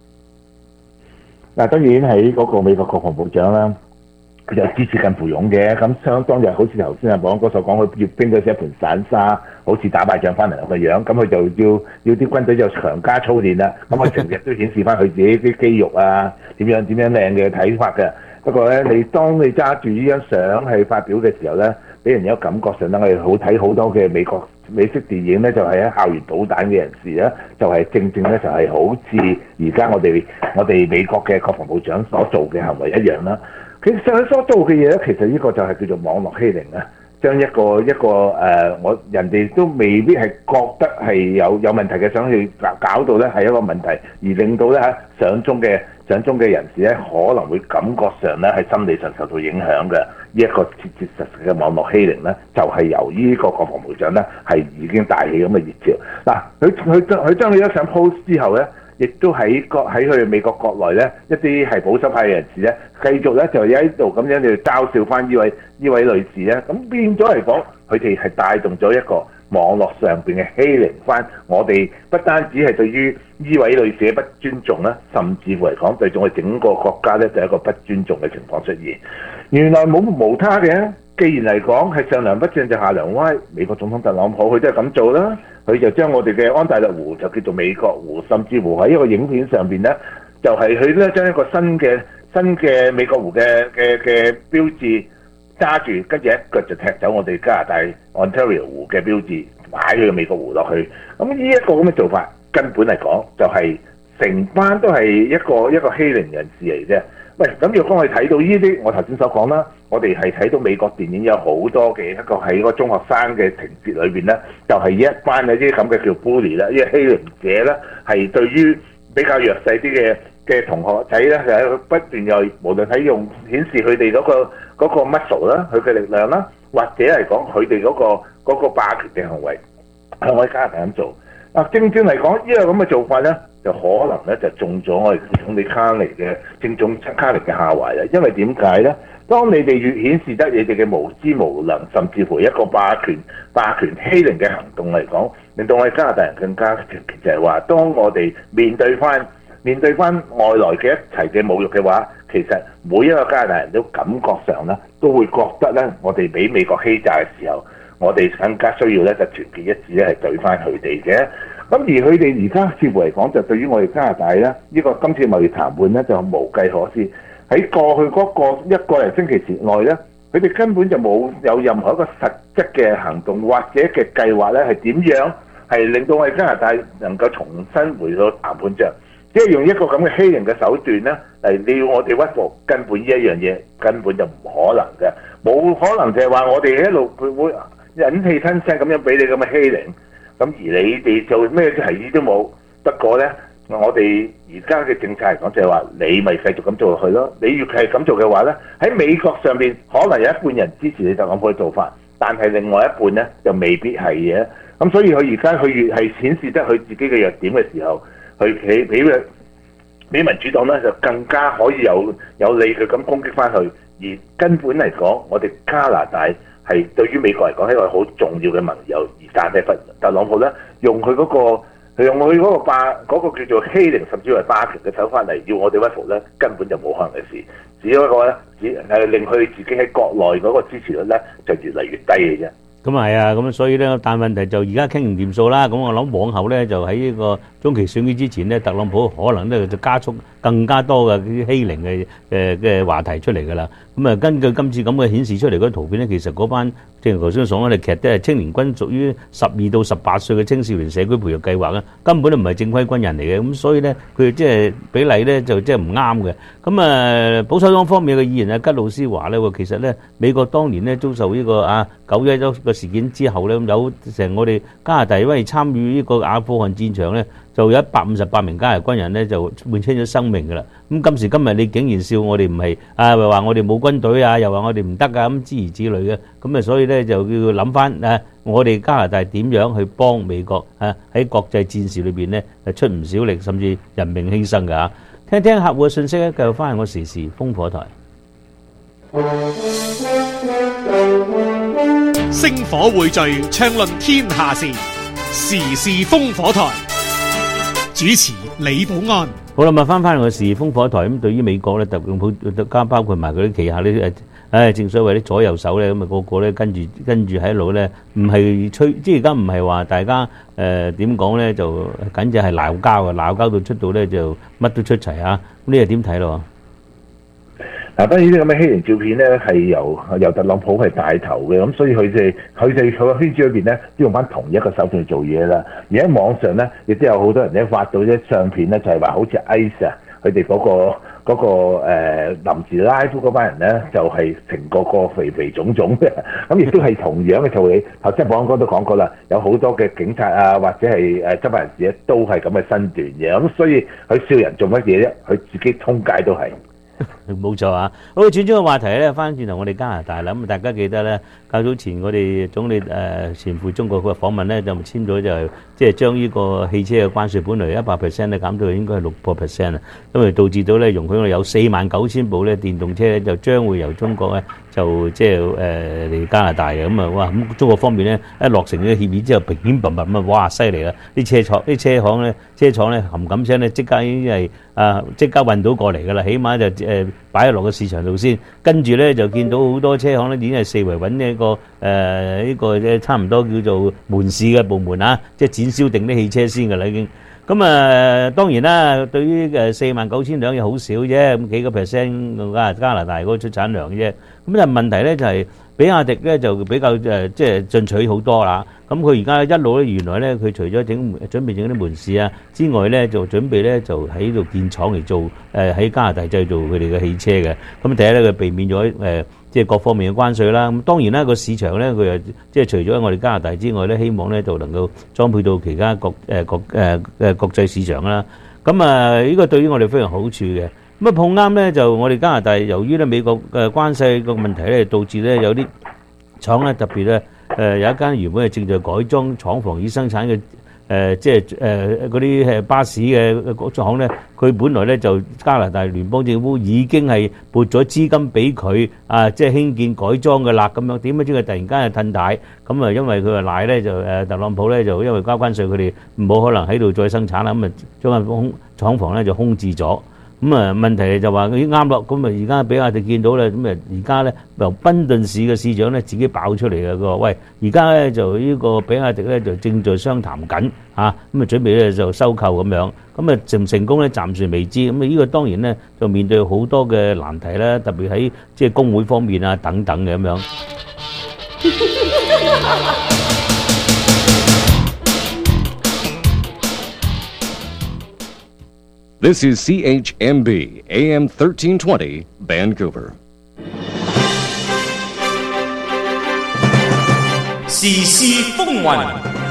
嗱，當然喺嗰個美國國防部長啦，佢就支持近乎勇嘅，咁相當就好似頭先阿講嗰所講，佢閱兵嗰時一盤散沙，好似打敗仗翻嚟個樣，咁佢就要要啲軍隊就強加操練啦，咁佢成日都顯示翻佢自己啲肌肉啊，點樣點樣靚嘅睇法嘅。不過咧，你當你揸住呢張相係發表嘅時候咧，俾人有感覺上咧，我哋好睇好多嘅美國美式電影咧，就係喺校園搗蛋嘅人士咧，就係正正咧就係好似而家我哋我哋美國嘅國防部長所做嘅行為一樣啦。 其實佢所做嘅嘢咧，其實呢個就係叫做網絡欺凌啊！將一個一個誒、呃，我人哋都未必係覺得係有有問題嘅，想去搞搞到咧係一個問題，而令到咧喺上中嘅上中嘅人士咧可能會感覺上咧喺心理上受到影響嘅。呢一個切切實實嘅網絡欺凌咧，就係、是、由呢個國防部長咧係已經帶起咁嘅熱潮。嗱，佢佢將佢將佢一上 post 之後咧，亦都喺國喺佢美國國內咧一啲係保守派嘅人士咧，繼續咧就喺度咁樣嚟嘲笑翻呢位呢位女士咧，咁變咗嚟講，佢哋係帶動咗一個網絡上邊嘅欺凌翻我哋，不單止係對於呢位女士嘅不尊重啦，甚至乎嚟講對我哋整個國家咧就係一個不尊重嘅情況出現。原來冇無他嘅，既然嚟講係上梁不正就下梁歪，美國總統特朗普佢都係咁做啦，佢就將我哋嘅安大略湖就叫做美國湖，甚至乎喺一個影片上邊咧，就係佢咧將一個新嘅新嘅美國湖嘅嘅嘅標誌揸住，跟住一腳就踢走我哋加拿大 Ontario 湖嘅標誌，擺佢個美國湖落去。咁呢一個咁嘅做法，根本嚟講就係成班都係一個一個欺凌人士嚟啫。喂，咁若果我哋睇到呢啲，我頭先所講啦，我哋係睇到美國電影有好多嘅一個喺個中學生嘅情節裏邊咧，就係、是、一班嗰啲咁嘅叫 bully 啦，呢個欺凌者咧，係對於比較弱勢啲嘅嘅同學仔咧，係不斷又無論喺用顯示佢哋嗰個嗰個 muscle 啦，佢嘅力量啦，或者係講佢哋嗰個嗰個霸權嘅行為，向我哋加拿大咁做。啊，正正嚟講，呢個咁嘅做法咧，就可能咧就中咗我哋總理卡尼嘅正中卡尼嘅下懷啦。因為點解咧？當你哋越顯示得你哋嘅無知無能，甚至乎一個霸權霸權欺凌嘅行動嚟講，令到我哋加拿大人更加就係話，當我哋面對翻面對翻外來嘅一齊嘅侮辱嘅話，其實每一個加拿大人都感覺上咧都會覺得咧，我哋俾美國欺詐嘅時候，我哋更加需要咧就團結一致咧係對翻佢哋嘅。咁而佢哋而家似乎嚟講，就對於我哋加拿大咧，呢、這個今次貿易談判咧就無計可施。喺過去嗰個一個零星期前內咧，佢哋根本就冇有任何一個實質嘅行動或者嘅計劃咧，係點樣係令到我哋加拿大能夠重新回到談判桌，即係用一個咁嘅欺凌嘅手段咧嚟要我哋屈服。根本呢一樣嘢根本就唔可能嘅，冇可能就係話我哋一路佢會忍氣吞聲咁樣俾你咁嘅欺凌。咁而你哋做咩提議都冇，不過咧，我哋而家嘅政策嚟講就係話，你咪繼續咁做落去咯。你越係咁做嘅話咧，喺美國上邊可能有一半人支持你特朗普嘅做法，但係另外一半咧就未必係嘅。咁所以佢而家佢越係顯示得佢自己嘅弱點嘅時候，佢俾俾俾民主黨咧就更加可以有有理佢咁攻擊翻佢。而根本嚟講，我哋加拿大係對於美國嚟講係一個好重要嘅盟友，而但係特朗普咧用佢嗰、那個用佢嗰個霸嗰、那個叫做欺凌甚至係霸權嘅手法嚟要我哋屈服咧，根本就冇可能嘅事。只不過咧，只係令佢自己喺國內嗰個支持率咧就越嚟越低嘅啫。 咁係啊，咁所以咧，但問題就而家傾唔掂數啦。咁我諗往後咧，就喺呢個中期選舉之前咧，特朗普可能咧就加速更加多嘅啲欺凌嘅誒嘅話題出嚟㗎啦。咁啊，根據今次咁嘅顯示出嚟嗰啲圖片咧，其實嗰班正如頭先所講，我哋其實都係青年軍，屬於十二到十八歲嘅青少年社區培育計劃啦，根本都唔係正規軍人嚟嘅。咁所以咧，佢即係比例咧就即係唔啱嘅。咁啊，保守黨方面嘅議員啊，吉魯斯話咧，其實咧美國當年咧遭受呢個啊九一一個事件之後咧，有成我哋加拿大因為參與呢個阿富汗戰場咧，就有一百五十八名加拿大軍人咧就換清咗生命㗎啦。咁今時今日你竟然笑我哋唔係啊，話我哋冇軍隊啊，又話我哋唔得啊，咁諸如此類嘅。咁啊，所以咧就要諗翻啊，我哋加拿大點樣去幫美國啊喺國際戰事裏邊咧係出唔少力，甚至人命犧牲㗎嚇。聽聽客戶嘅信息咧，繼續翻去我時事烽火台。 星火匯聚，暢論天下事，時事烽火台。主持李寶安。 好啦，咪翻翻個時事烽火台。咁對於美國咧，特朗普加包括埋佢啲旗下呢誒，唉，正所謂啲左右手咧，咁啊個個咧跟住跟住喺度咧，唔係吹，即係而家唔係話大家誒點講咧，就簡直係鬧交啊，鬧交到出到咧就乜都出齊啊！咁呢個點睇咯？ 嗱，當然呢啲咁嘅欺凌照片咧，係由由特朗普係帶頭嘅，咁所以佢哋佢哋佢個圈子裏邊咧，都用翻同一個手段去做嘢啦。而喺網上咧，亦都有好多人咧發到啲相片咧，就係話好似 ICE 啊，佢哋嗰個嗰、個誒、呃、臨時拉夫嗰班人咧，就係、是、成個個肥肥腫腫嘅，咁亦都係同樣嘅道理。頭先保安哥都講過啦，有好多嘅警察啊，或者係誒執法人士咧，都係咁嘅身段嘅，咁所以佢笑人做乜嘢啫？佢自己通街都係。 冇錯啊！好，轉咗個話題咧，翻轉頭我哋加拿大啦。咁大家記得咧，較早前我哋總理誒前赴中國嗰個訪問咧，就簽咗就係即係將呢個汽車嘅關稅本來一百 percent 咧減到應該係六個 percent 啊，因為導致到咧容許我哋有四萬九千部咧電動車咧就將會由中國咧就即係誒嚟加拿大嘅。咁啊哇！咁中國方面咧一落成呢個協議之後，乒乒乓乓咁啊，哇犀利啦！啲車廠啲車行咧車廠咧冚冚聲咧即刻已經係啊即刻運到過嚟㗎啦，起碼就誒擺喺落個市場度先，跟住咧就見到好多車行咧已經係四圍揾呢一個誒呢個即係差唔多叫做門市嘅部門啊，即係展銷定啲汽車先㗎啦已經。咁啊當然啦，對於誒四萬九千輛嘢好少啫，咁幾個 percent 加加拿大嗰個出產量啫。咁但係問題咧就係比亞迪咧就比較誒即係進取好多啦。咁佢而家一路咧原來咧佢除咗整準備整啲門市啊之外咧，就準備咧就喺度建廠嚟做誒喺加拿大製造佢哋嘅汽車嘅。咁第一咧佢避免咗誒即係各方面嘅關稅啦。咁當然啦個市場咧佢又即係除咗我哋加拿大之外咧，希望咧就能夠裝配到其他國誒國誒誒國際市場啦。咁啊呢個對於我哋非常好處嘅。咁啊碰啱咧就我哋加拿大由於咧美國嘅關稅個問題咧，導致咧有啲廠咧特別咧誒有一間原本係正在改裝廠房以生產嘅誒即係誒嗰啲係巴士嘅廠咧，佢本來咧就加拿大聯邦政府已經係撥咗資金俾佢啊，即係興建改裝嘅啦咁樣，點解知佢突然間係褪軚？咁啊因為佢話賴咧就誒特朗普咧就因為交關稅，佢哋冇可能喺度再生產啦，咁啊將間空廠房咧就空置咗。咁啊問題就話佢啱咯，咁啊而家俾我哋見到咧，咁啊而家咧由賓頓市嘅市長咧自己爆出嚟嘅，佢話喂，而家咧就呢個比亞迪咧就正在商談緊嚇，咁啊準備咧就收購咁樣，咁啊成唔成功咧暫時未知，咁啊呢個當然咧就面對好多嘅難題啦，特別喺即係工會方面啊等等嘅咁樣。 This is C H M B A M thirteen twenty Vancouver. 時事風雲，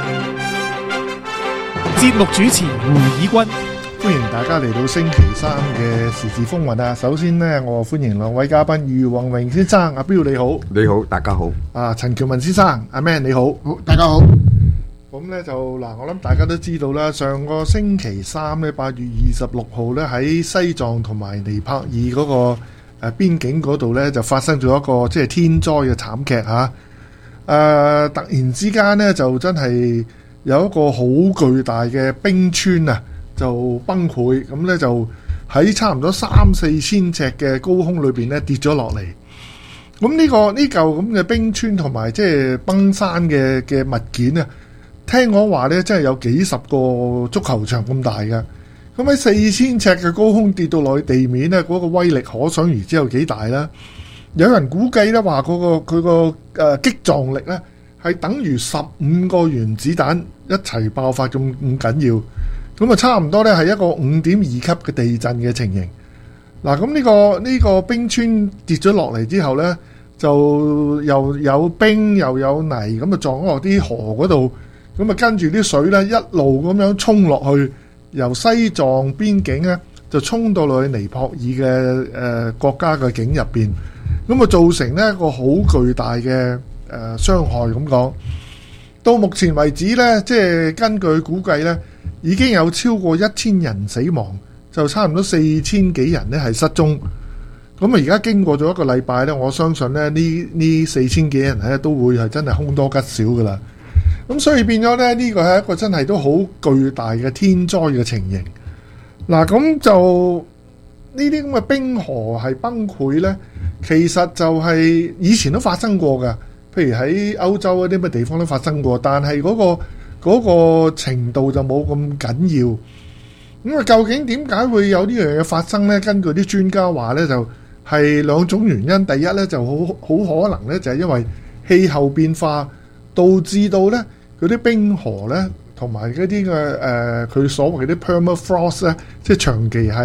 節目主持胡以軍，歡迎大家嚟到星期三嘅時事風雲啊！首先呢，我歡迎兩位嘉賓，余宏榮先生，阿彪你好， 你好，大家好。 啊，陳喬文先生，阿 Man 你好， 好，大家好。 咁咧就嗱，我諗大家都知道啦。上個星期三咧，八月二十六號咧，喺西藏同埋尼泊爾嗰個誒邊境嗰度咧，就發生咗一個即係天災嘅慘劇嚇。誒、啊，突然之間咧，就真係有一個好巨大嘅冰川啊，就崩潰，咁咧就喺差唔多三四千尺嘅高空裏邊咧跌咗落嚟。咁呢、呢個呢嚿咁嘅冰川同埋即係崩山嘅嘅物件啊！聽講話咧，真係有幾十個足球場咁大㗎。咁喺四千尺嘅高空跌到落去地面咧，嗰、那個威力可想而知有幾大啦。有人估計咧話，嗰、那個佢個誒擊撞力咧係等於十五個原子彈一齊爆發咁咁緊要。咁啊，差唔多咧係一個五點二級嘅地震嘅情形。嗱，咁呢個呢、這個冰川跌咗落嚟之後咧，就又有冰又有泥，咁啊撞咗落啲河嗰度。咁啊，跟住啲水咧一路咁樣衝落去，由西藏邊境咧就衝到落去尼泊爾嘅誒、呃、國家嘅境入邊，咁啊造成呢一個好巨大嘅誒、呃、傷害咁講。到目前為止咧，即係根據估計咧，已經有超過一千人死亡，就差唔多四千幾人咧係失蹤。咁啊，而家經過咗一個禮拜咧，我相信咧呢呢四千幾人咧都會係真係凶多吉少噶啦。咁所以變咗咧，呢個係一個真係都好巨大嘅天災嘅情形。嗱，咁就呢啲咁嘅冰河係崩潰咧，其實就係以前都發生過㗎。譬如喺歐洲嗰啲咁嘅地方都發生過，但係嗰個嗰個程度就冇咁緊要。咁啊，究竟點解會有呢樣嘢發生咧？根據啲專家話咧，就係兩種原因。第一咧就好好可能咧，就係因為氣候變化。導致到咧嗰啲冰河咧，同埋嗰啲嘅誒佢所謂啲 permafrost 咧，即係長期係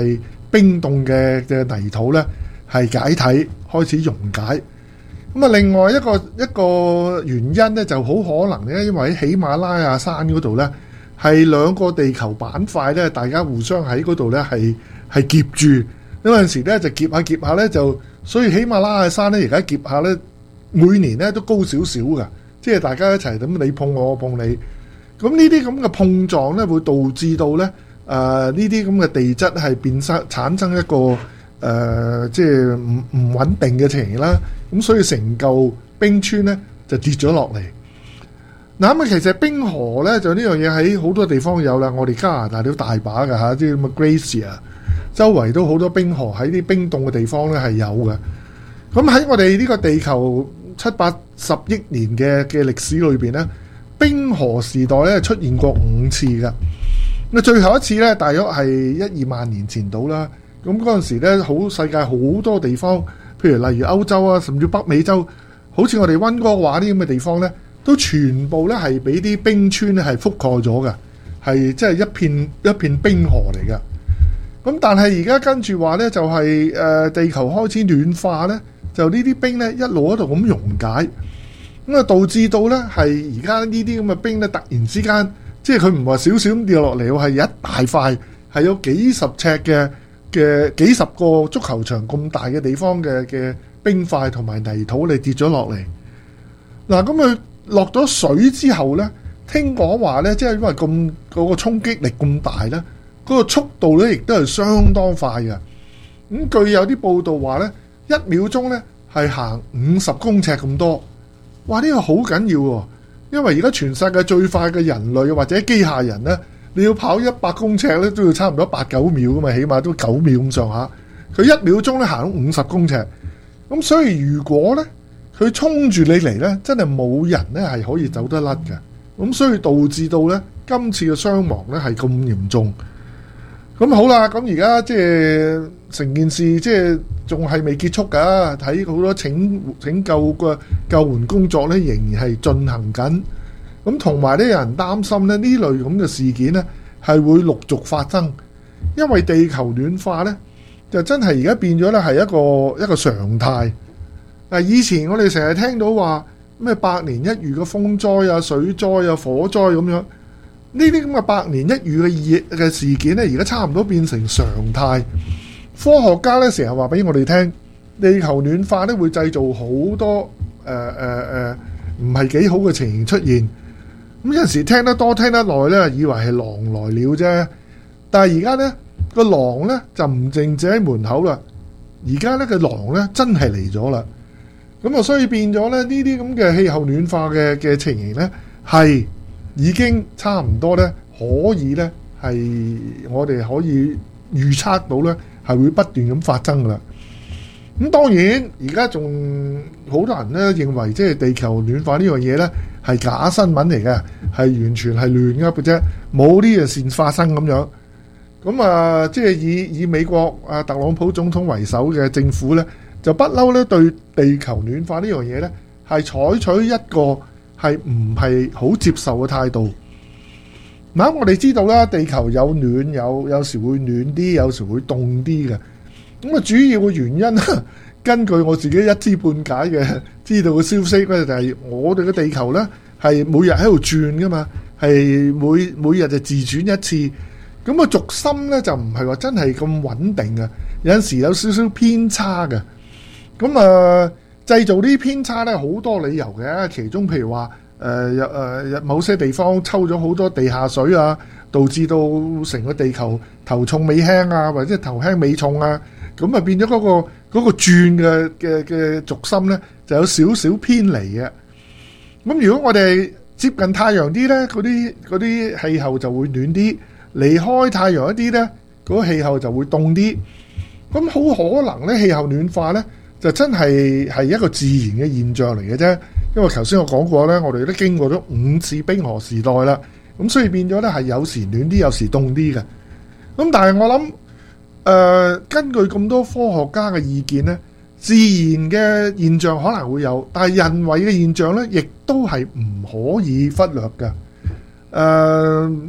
冰凍嘅嘅泥土咧係解體開始溶解。咁啊，另外一個一個原因咧就好可能咧，因為喺喜馬拉雅山嗰度咧係兩個地球板塊咧，大家互相喺嗰度咧係係夾住。有陣時咧就夾下夾下咧就，所以喜馬拉雅山咧而家夾下咧，每年咧都高少少㗎，即係大家一齊咁你碰我，我碰你。咁呢啲咁嘅碰撞咧，會導致到咧誒呢啲咁嘅地質係變生產生一個誒、呃、即係唔唔穩定嘅情形啦。咁所以成嚿冰川咧就跌咗落嚟。嗱咁啊，其實冰河咧就呢樣嘢喺好多地方有啦，我哋加拿大都大把㗎嚇，啲咁嘅 glacier。周圍都好多冰河喺啲冰凍嘅地方咧係有嘅。咁喺我哋呢個地球七八十億年嘅嘅歷史裏邊咧，冰河時代咧出現過五次嘅。咁最後一次咧，大約係一二萬年前到啦。咁嗰陣時咧，好世界好多地方，譬如例如歐洲啊，甚至北美洲，好似我哋溫哥華啲咁嘅地方咧，都全部咧係俾啲冰川咧係覆蓋咗嘅，係即係一片一片冰河嚟嘅。咁但係而家跟住話咧，就係誒地球開始暖化咧，就呢啲冰咧一路喺度咁溶解，咁啊導致到咧係而家呢啲咁嘅冰咧突然之間，即係佢唔係少少咁跌落嚟，係一大塊，係有幾十尺嘅嘅幾十個足球場咁大嘅地方嘅嘅冰塊同埋泥土，你跌咗落嚟。嗱，咁佢落咗水之後咧，聽講話咧，即係因為咁嗰個衝擊力咁大咧。嗰個速度咧，亦都係相當快嘅。咁據有啲報道話咧，一秒鐘咧係行五十公尺咁多。哇！呢個好緊要喎，因為而家全世界最快嘅人類或者機械人咧，你要跑一百公尺咧，都要差唔多八九秒噶嘛，起碼都九秒咁上下。佢一秒鐘咧行五十公尺，咁所以如果咧佢衝住你嚟咧，真係冇人咧係可以走得甩嘅。咁所以導致到咧今次嘅傷亡咧係咁嚴重。咁好啦，咁而家即係成件事即係仲係未結束㗎，睇好多拯拯救嘅救援工作咧，仍然係進行緊。咁同埋咧，有人擔心咧呢類咁嘅事件咧係會陸續發生，因為地球暖化咧就真係而家變咗咧係一個一個常態。嗱，以前我哋成日聽到話咩百年一遇嘅風災啊、水災啊、火災咁樣。呢啲咁嘅百年一遇嘅嘅事件咧，而家差唔多變成常態。科學家咧成日話俾我哋聽，地球暖化咧會製造好多誒誒誒唔係幾好嘅情形出現。咁有陣時聽得多聽得耐咧，以為係狼來了啫。但係而家咧個狼咧就唔淨止喺門口啦，而家咧個狼咧真係嚟咗啦。咁啊，所以變咗咧呢啲咁嘅氣候暖化嘅嘅情形咧係。已經差唔多咧，可以咧係我哋可以預測到咧，係會不斷咁發生噶啦。咁當然而家仲好多人咧認為，即係地球暖化呢樣嘢咧係假新聞嚟嘅，係完全係亂噏嘅啫，冇呢樣事發生咁樣。咁啊，即係以以美國啊特朗普總統為首嘅政府咧，就不嬲咧對地球暖化呢樣嘢咧係採取一個係唔係好接受嘅態度。嗱，我哋知道啦，地球有暖有有時會暖啲，有時會凍啲嘅。咁啊，主要嘅原因，根據我自己一知半解嘅知道嘅消息咧，就係我哋嘅地球咧係每日喺度轉噶嘛，係每每日就自轉一次。咁個軸心咧就唔係話真係咁穩定嘅，有陣時有少少偏差嘅。咁啊〜製造啲偏差咧好多理由嘅，其中譬如話誒有誒某些地方抽咗好多地下水啊，導致到成個地球頭重尾輕啊，或者頭輕尾重啊，咁啊變咗嗰個嗰個轉嘅嘅嘅軸心咧就有少少偏離嘅。咁如果我哋接近太陽啲咧，嗰啲嗰啲氣候就會暖啲；離開太陽一啲咧，嗰個氣候就會凍啲。咁好可能咧氣候暖化咧，就真係係一個自然嘅現象嚟嘅啫，因為頭先我講過咧，我哋都經過咗五次冰河時代啦，咁所以變咗咧係有時暖啲，有時凍啲嘅。咁但係我諗，誒、呃、根據咁多科學家嘅意見咧，自然嘅現象可能會有，但係人為嘅現象咧，亦都係唔可以忽略嘅。誒、呃，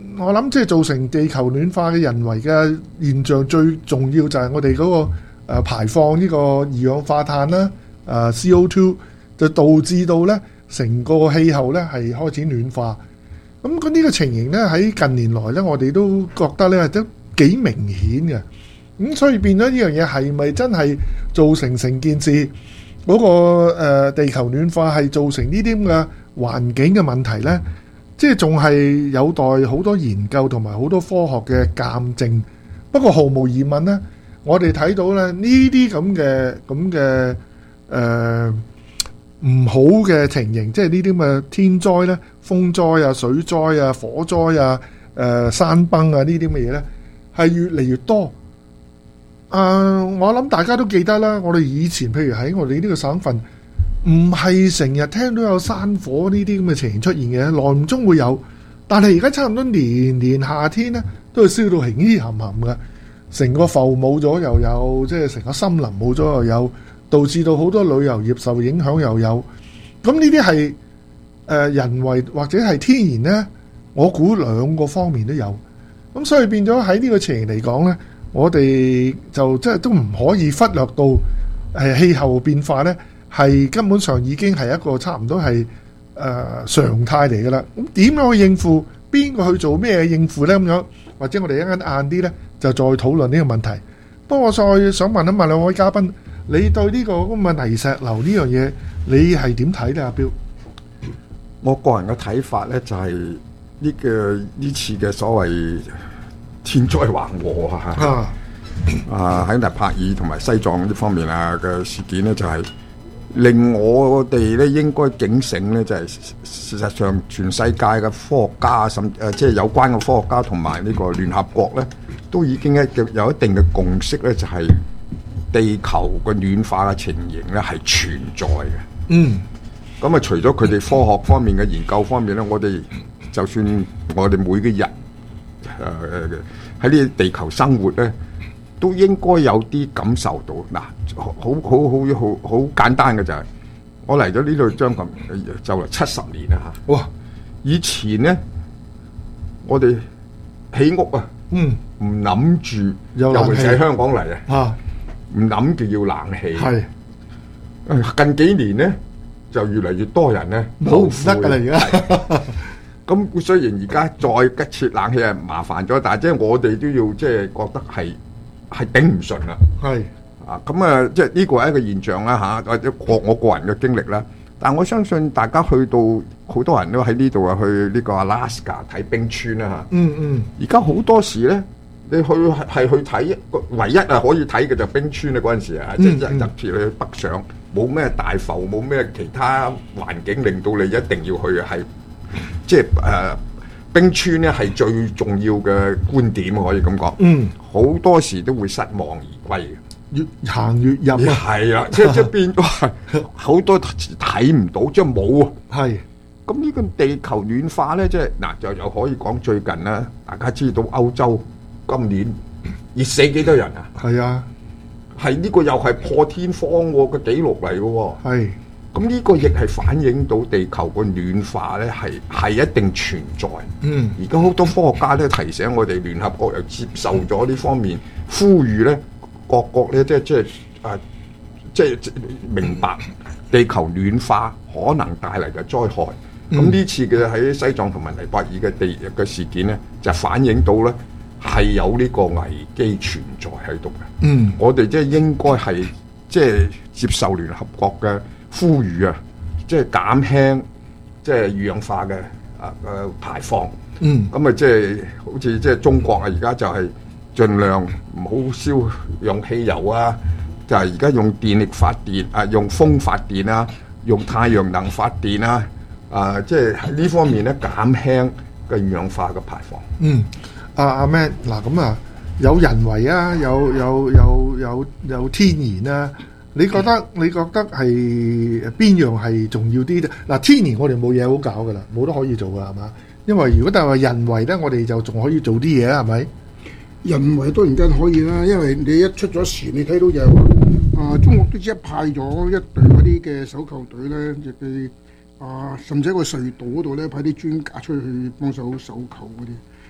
我諗即係造成地球暖化嘅人為嘅現象，最重要就係我哋嗰、那個、呃、排放呢個二氧化碳啦，誒、呃、C O 二 就導致到咧成個氣候咧係開始暖化。咁嗰呢個情形咧喺近年來咧，我哋都覺得咧都幾明顯嘅。咁所以變咗呢樣嘢係咪真係造成成件事嗰、那個、呃、地球暖化係造成呢啲咁嘅環境嘅問題咧？即係仲係有待好多研究同埋好多科學嘅鑑證。不過毫無疑問咧，我哋睇到咧呢啲咁嘅咁嘅誒唔好嘅情形，即係呢啲咁嘅天災咧、風災啊、水災啊、火災啊、誒、呃、山崩啊呢啲咁嘅嘢咧，係越嚟越多。啊、呃，我諗大家都記得啦，我哋以前譬如喺我哋呢個省份，唔係成日聽到有山火呢啲咁嘅情形出現嘅，耐唔中會有。但係而家差唔多年年夏天咧，都係燒到興興冚冚嘅，成個埠冇咗又有，即係成個森林冇咗又有，導致到好多旅遊業受影響又有。咁呢啲係誒人為或者係天然咧，我估兩個方面都有。咁所以變咗喺呢個情形嚟講咧，我哋就即係都唔可以忽略到誒氣候變化咧。係根本上已經係一個差唔多係誒、呃、常態嚟㗎啦。咁點樣去應付？邊個去做咩應付呢？咁樣或者我哋一陣間晏啲呢，就再討論呢個問題。不過我再想問一問兩位嘉賓，你對呢個咁嘅泥石流呢樣嘢，你係點睇呢？阿標， 我個人嘅睇法呢，就係呢個呢次嘅所謂天災橫禍啊，啊喺納帕爾同埋西藏呢方面啊嘅事件呢，就係、是。令我哋咧應該警醒咧，就係事實上全世界嘅科學家，甚誒即係有關嘅科學家同埋呢個聯合國咧，都已經一有一定嘅共識咧，就係地球嘅暖化嘅情形咧係存在嘅。 嗯， 咁啊，除咗佢哋科學方面嘅研究方面咧，我哋就算我哋每個日誒喺呢個地球生活咧，都應該有啲感受到嗱。好好好好好簡單嘅就係、是，我嚟咗呢度將近就嚟七十年啦嚇。哇！以前咧，我哋起屋啊，嗯，唔諗住，尤其是喺香港嚟啊，唔諗住要冷氣。係。近幾年咧，就越嚟越多人咧冇唔得㗎啦而家。咁雖然而家再吉設冷氣係麻煩咗，但係即係我哋都要即係覺得係係頂唔順啦。係。啊，咁啊，即係呢個係一個現象啦嚇，或者我我個人嘅經歷啦。但我相信大家去到好多人都喺呢度啊，去呢個阿拉斯加睇冰川啦嚇。嗯嗯。而家好多時咧，你去係去睇唯一啊可以睇嘅就冰川啊嗰陣時啊，即係入住去北上，冇咩大埠，冇咩其他環境令到你一定要去嘅，係即係誒、呃、冰川咧係最重要嘅觀點可以咁講。嗯。好多時都會失望而歸嘅。 越行越入啊！ 係啊，即係即係變咗好多睇唔到，即係冇啊！係咁呢個地球暖化咧，即係嗱就又可以講最近啦。大家知道歐洲今年熱死幾多人啊？ 係啊， 係呢個又係破天荒個紀錄嚟嘅喎。係咁呢個亦係反映到地球個暖化咧係係一定存在。嗯，而家好多科學家咧提醒我哋，聯合國又接受咗呢方面呼籲咧。各國咧，即係即係誒，即係明白地球暖化可能帶嚟嘅災害。咁、嗯、呢次嘅喺西藏同埋尼泊爾嘅地嘅事件咧，就反映到咧係有呢個危機存在喺度嘅。嗯，我哋即係應該係即係接受聯合國嘅呼籲啊，即係減輕即係二氧化嘅啊誒排放。嗯，咁啊即係好似即係中國啊，而家就係、是。盡量唔好燒用汽油啊，就係而家用電力發電啊，用風發電啊，用太陽能發電啊，啊，即係喺呢方面咧減輕嘅二氧化嘅排放。 嗯，阿阿 Man 嗱咁啊，有人為啊，有有有有有天然啊，你覺得你覺得係邊樣係重要啲咧？嗱，天然我哋冇嘢好搞噶啦，冇得可以做噶係嘛？因為如果但係話人為咧，我哋就仲可以做啲嘢啦，係咪？ 人為當然間可以啦，因為你一出咗事，你睇到就係話，啊中國都即係派咗一隊嗰啲嘅搜救隊咧，就佢啊甚至喺個隧道嗰度咧派啲專家出去幫手搜救嗰啲。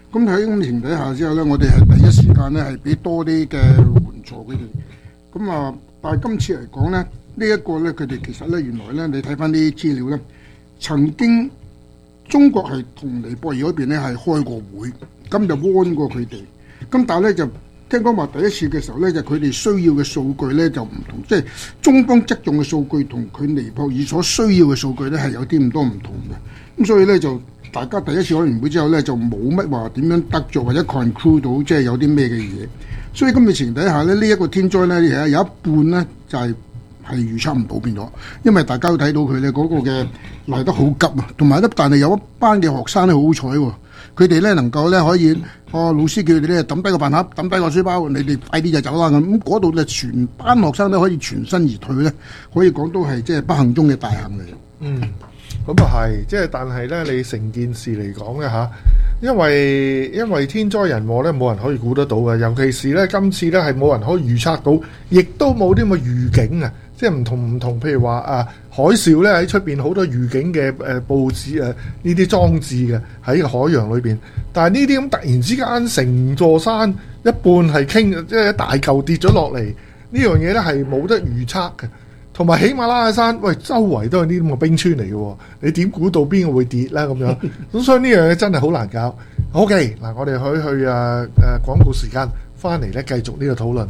咁喺咁情底下之後咧，我哋係第一時間咧係俾多啲嘅援助佢哋。咁啊，但係今次嚟講咧，呢一個咧佢哋其實咧原來咧，你睇翻啲資料咧，曾經中國係同尼泊爾嗰邊咧係開過會，咁就 warn 過佢哋。咁但係咧就聽講話第一次嘅時候咧，就佢哋需要嘅數據咧就唔同，即係中方側重嘅數據同佢尼泊爾所需要嘅數據咧係有啲咁多唔同嘅。咁所以咧就大家第一次開完會之後咧就冇乜話點樣得著或者 conclude 到即係有啲咩嘅嘢。所以今日情底下咧，呢、這、一個天災咧有有一半咧就係、是。係預測唔到變咗，因為大家都睇到佢咧嗰個嘅嚟得好急啊，同埋咧，但係有一班嘅學生咧好好彩喎，佢哋咧能夠咧可以，哦老師叫佢哋咧抌低個飯盒，抌低個書包，你哋快啲就走啦咁。咁嗰度咧全班學生都可以全身而退咧，可以講都係即係不幸中嘅大幸嚟嘅。 嗯，咁啊係，即係但係咧，你成件事嚟講咧嚇，因為因為天災人禍咧冇人可以估得到嘅，尤其是咧今次咧係冇人可以預測到，亦都冇啲咁嘅預警啊。即係唔同唔同，譬如話啊海嘯咧喺出邊好多預警嘅誒報紙誒呢啲裝置嘅喺個海洋裏邊，但係呢啲咁突然之間成座山一半係傾，即係一大嚿跌咗落嚟，呢樣嘢咧係冇得預測嘅。同埋喜馬拉雅山，喂周圍都係呢啲咁嘅冰川嚟嘅，你點估到邊個會跌咧咁樣？咁所以呢樣嘢真係好難搞。OK，嗱我哋去去啊誒廣告時間，翻嚟咧繼續呢個討論。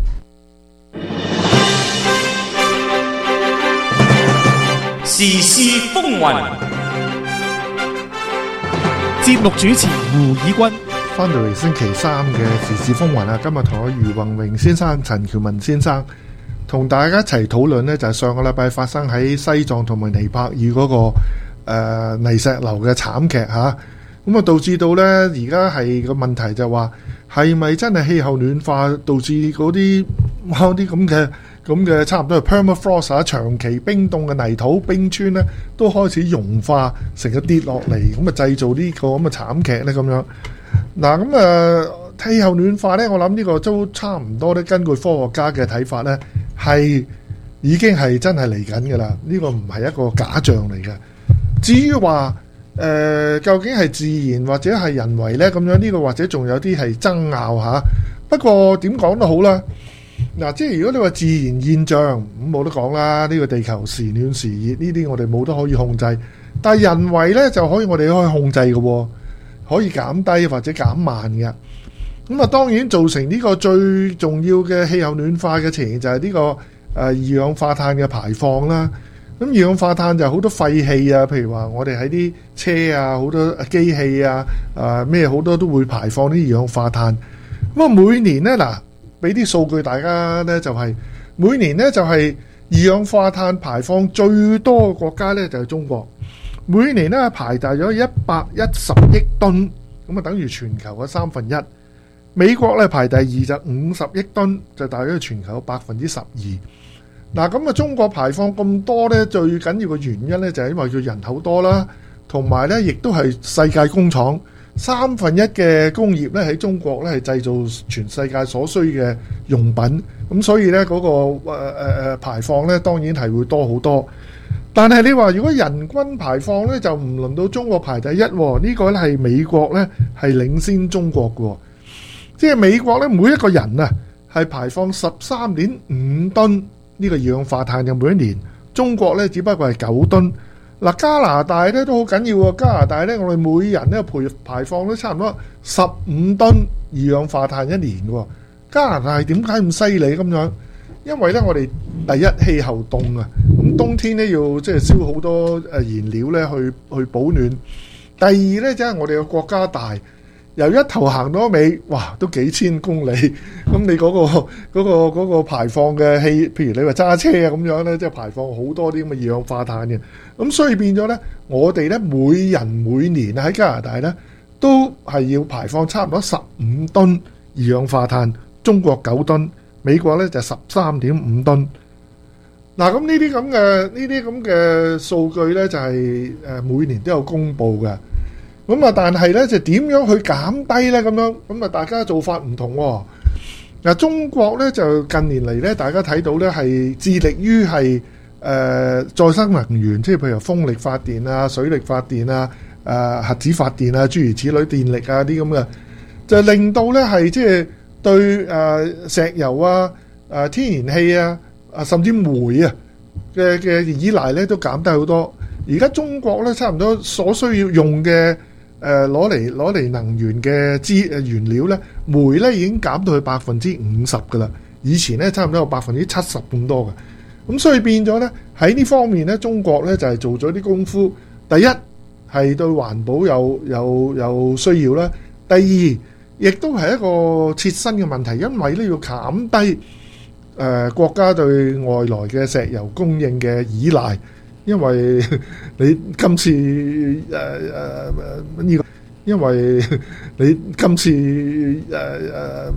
時事風雲，節目主持胡以軍， 翻到嚟星期三嘅時事風雲啊！今日同我余宏榮先生、陳喬文先生同大家一齊討論呢，就係上個禮拜發生喺西藏同埋尼泊爾嗰、那個誒、呃、泥石流嘅慘劇吓，咁啊導致到呢而家係個問題就話係咪真係氣候暖化導致嗰啲嗰啲咁嘅？咁嘅差唔多係 permafrost 啊，長期冰凍嘅泥土冰川咧，都開始融化，成日跌落嚟，咁啊製造呢個咁嘅慘劇咧咁樣。嗱咁啊氣候暖化咧，我諗呢個都差唔多咧。根據科學家嘅睇法咧，係已經係真係嚟緊㗎啦。呢個唔係一個假象嚟嘅。至於話誒、呃，究竟係自然或者係人為咧咁樣，呢個或者仲有啲係爭拗嚇。不過點講都好啦。嗱，即係如果你話自然現象咁冇得講啦，呢個地球時暖時熱呢啲我哋冇得可以控制，但係人為呢就可以我哋可以控制嘅，可以減低或者減慢嘅。咁啊，當然造成呢個最重要嘅氣候暖化嘅情形就係呢個誒二氧化碳嘅排放啦。咁二氧化碳就好多廢氣啊，譬如話我哋喺啲車啊，好多機器啊，誒咩好多都會排放啲二氧化碳。咁啊，每年呢嗱。俾啲數據大家呢，就係、是、每年呢，就係、是、二氧化碳排放最多嘅國家呢，就係、是、中國，每年呢，排大咗一百一十億噸，咁啊等於全球嘅三分一。美國呢，排第二就五十億噸，就大約全球百分之十二。嗱咁啊，中國排放咁多呢，最緊要嘅原因呢，就係、是、因為佢人口多啦，同埋呢，亦都係世界工廠。三分一嘅工業咧喺中國咧係製造全世界所需嘅用品，咁所以咧嗰、那個誒誒、呃、排放咧當然係會多好多。但係你話如果人均排放咧就唔輪到中國排第一，呢、這個咧係美國咧係領先中國嘅，即係美國咧每一個人啊係排放十三點五噸呢個二氧化碳嘅每一年，中國咧只不過係九噸。嗱，加拿大咧都好緊要喎，加拿大咧我哋每人咧排排放都差唔多十五噸二氧化碳一年嘅。加拿大點解咁犀利咁樣？因為咧我哋第一氣候凍啊，咁冬天咧要即係燒好多誒燃料咧去去保暖。第二咧即係我哋嘅國家大，由一頭行到尾，哇都幾千公里，咁你嗰個嗰個嗰個排放嘅氣，譬如你話揸車啊咁樣咧，即係排放好多啲咁嘅二氧化碳嘅。咁所以變咗咧，我哋咧每人每年喺加拿大咧都係要排放差唔多十五噸二氧化碳，中國九噸，美國咧就十三點五噸。嗱，咁呢啲咁嘅呢啲咁嘅數據咧就係誒每年都有公布嘅。咁啊，但係咧就點樣去減低咧？咁樣咁啊，大家做法唔同喎。嗱，中國咧就近年嚟咧，大家睇到咧係致力於係誒再生能源，即係譬如風力發電啊、水力發電啊、 誒核子發電啊，諸如此類電力啊啲咁嘅，就令到咧係即係對誒石油啊、誒天然氣啊、啊甚至煤啊嘅嘅依賴咧都減低好多。而家中國咧差唔多所需要用嘅誒攞嚟攞嚟能源嘅資誒原料咧，煤咧已經減到去百分之五十噶啦。以前咧差唔多有百分之七十咁多嘅，咁所以變咗咧喺呢方面咧，中國咧就係做咗啲功夫。第一係對環保有有有需要啦，第二亦都係一個切身嘅問題，因為咧要減低誒、呃、國家對外來嘅石油供應嘅依賴，因為你今次誒誒呢個，因為你今次誒誒。呃呃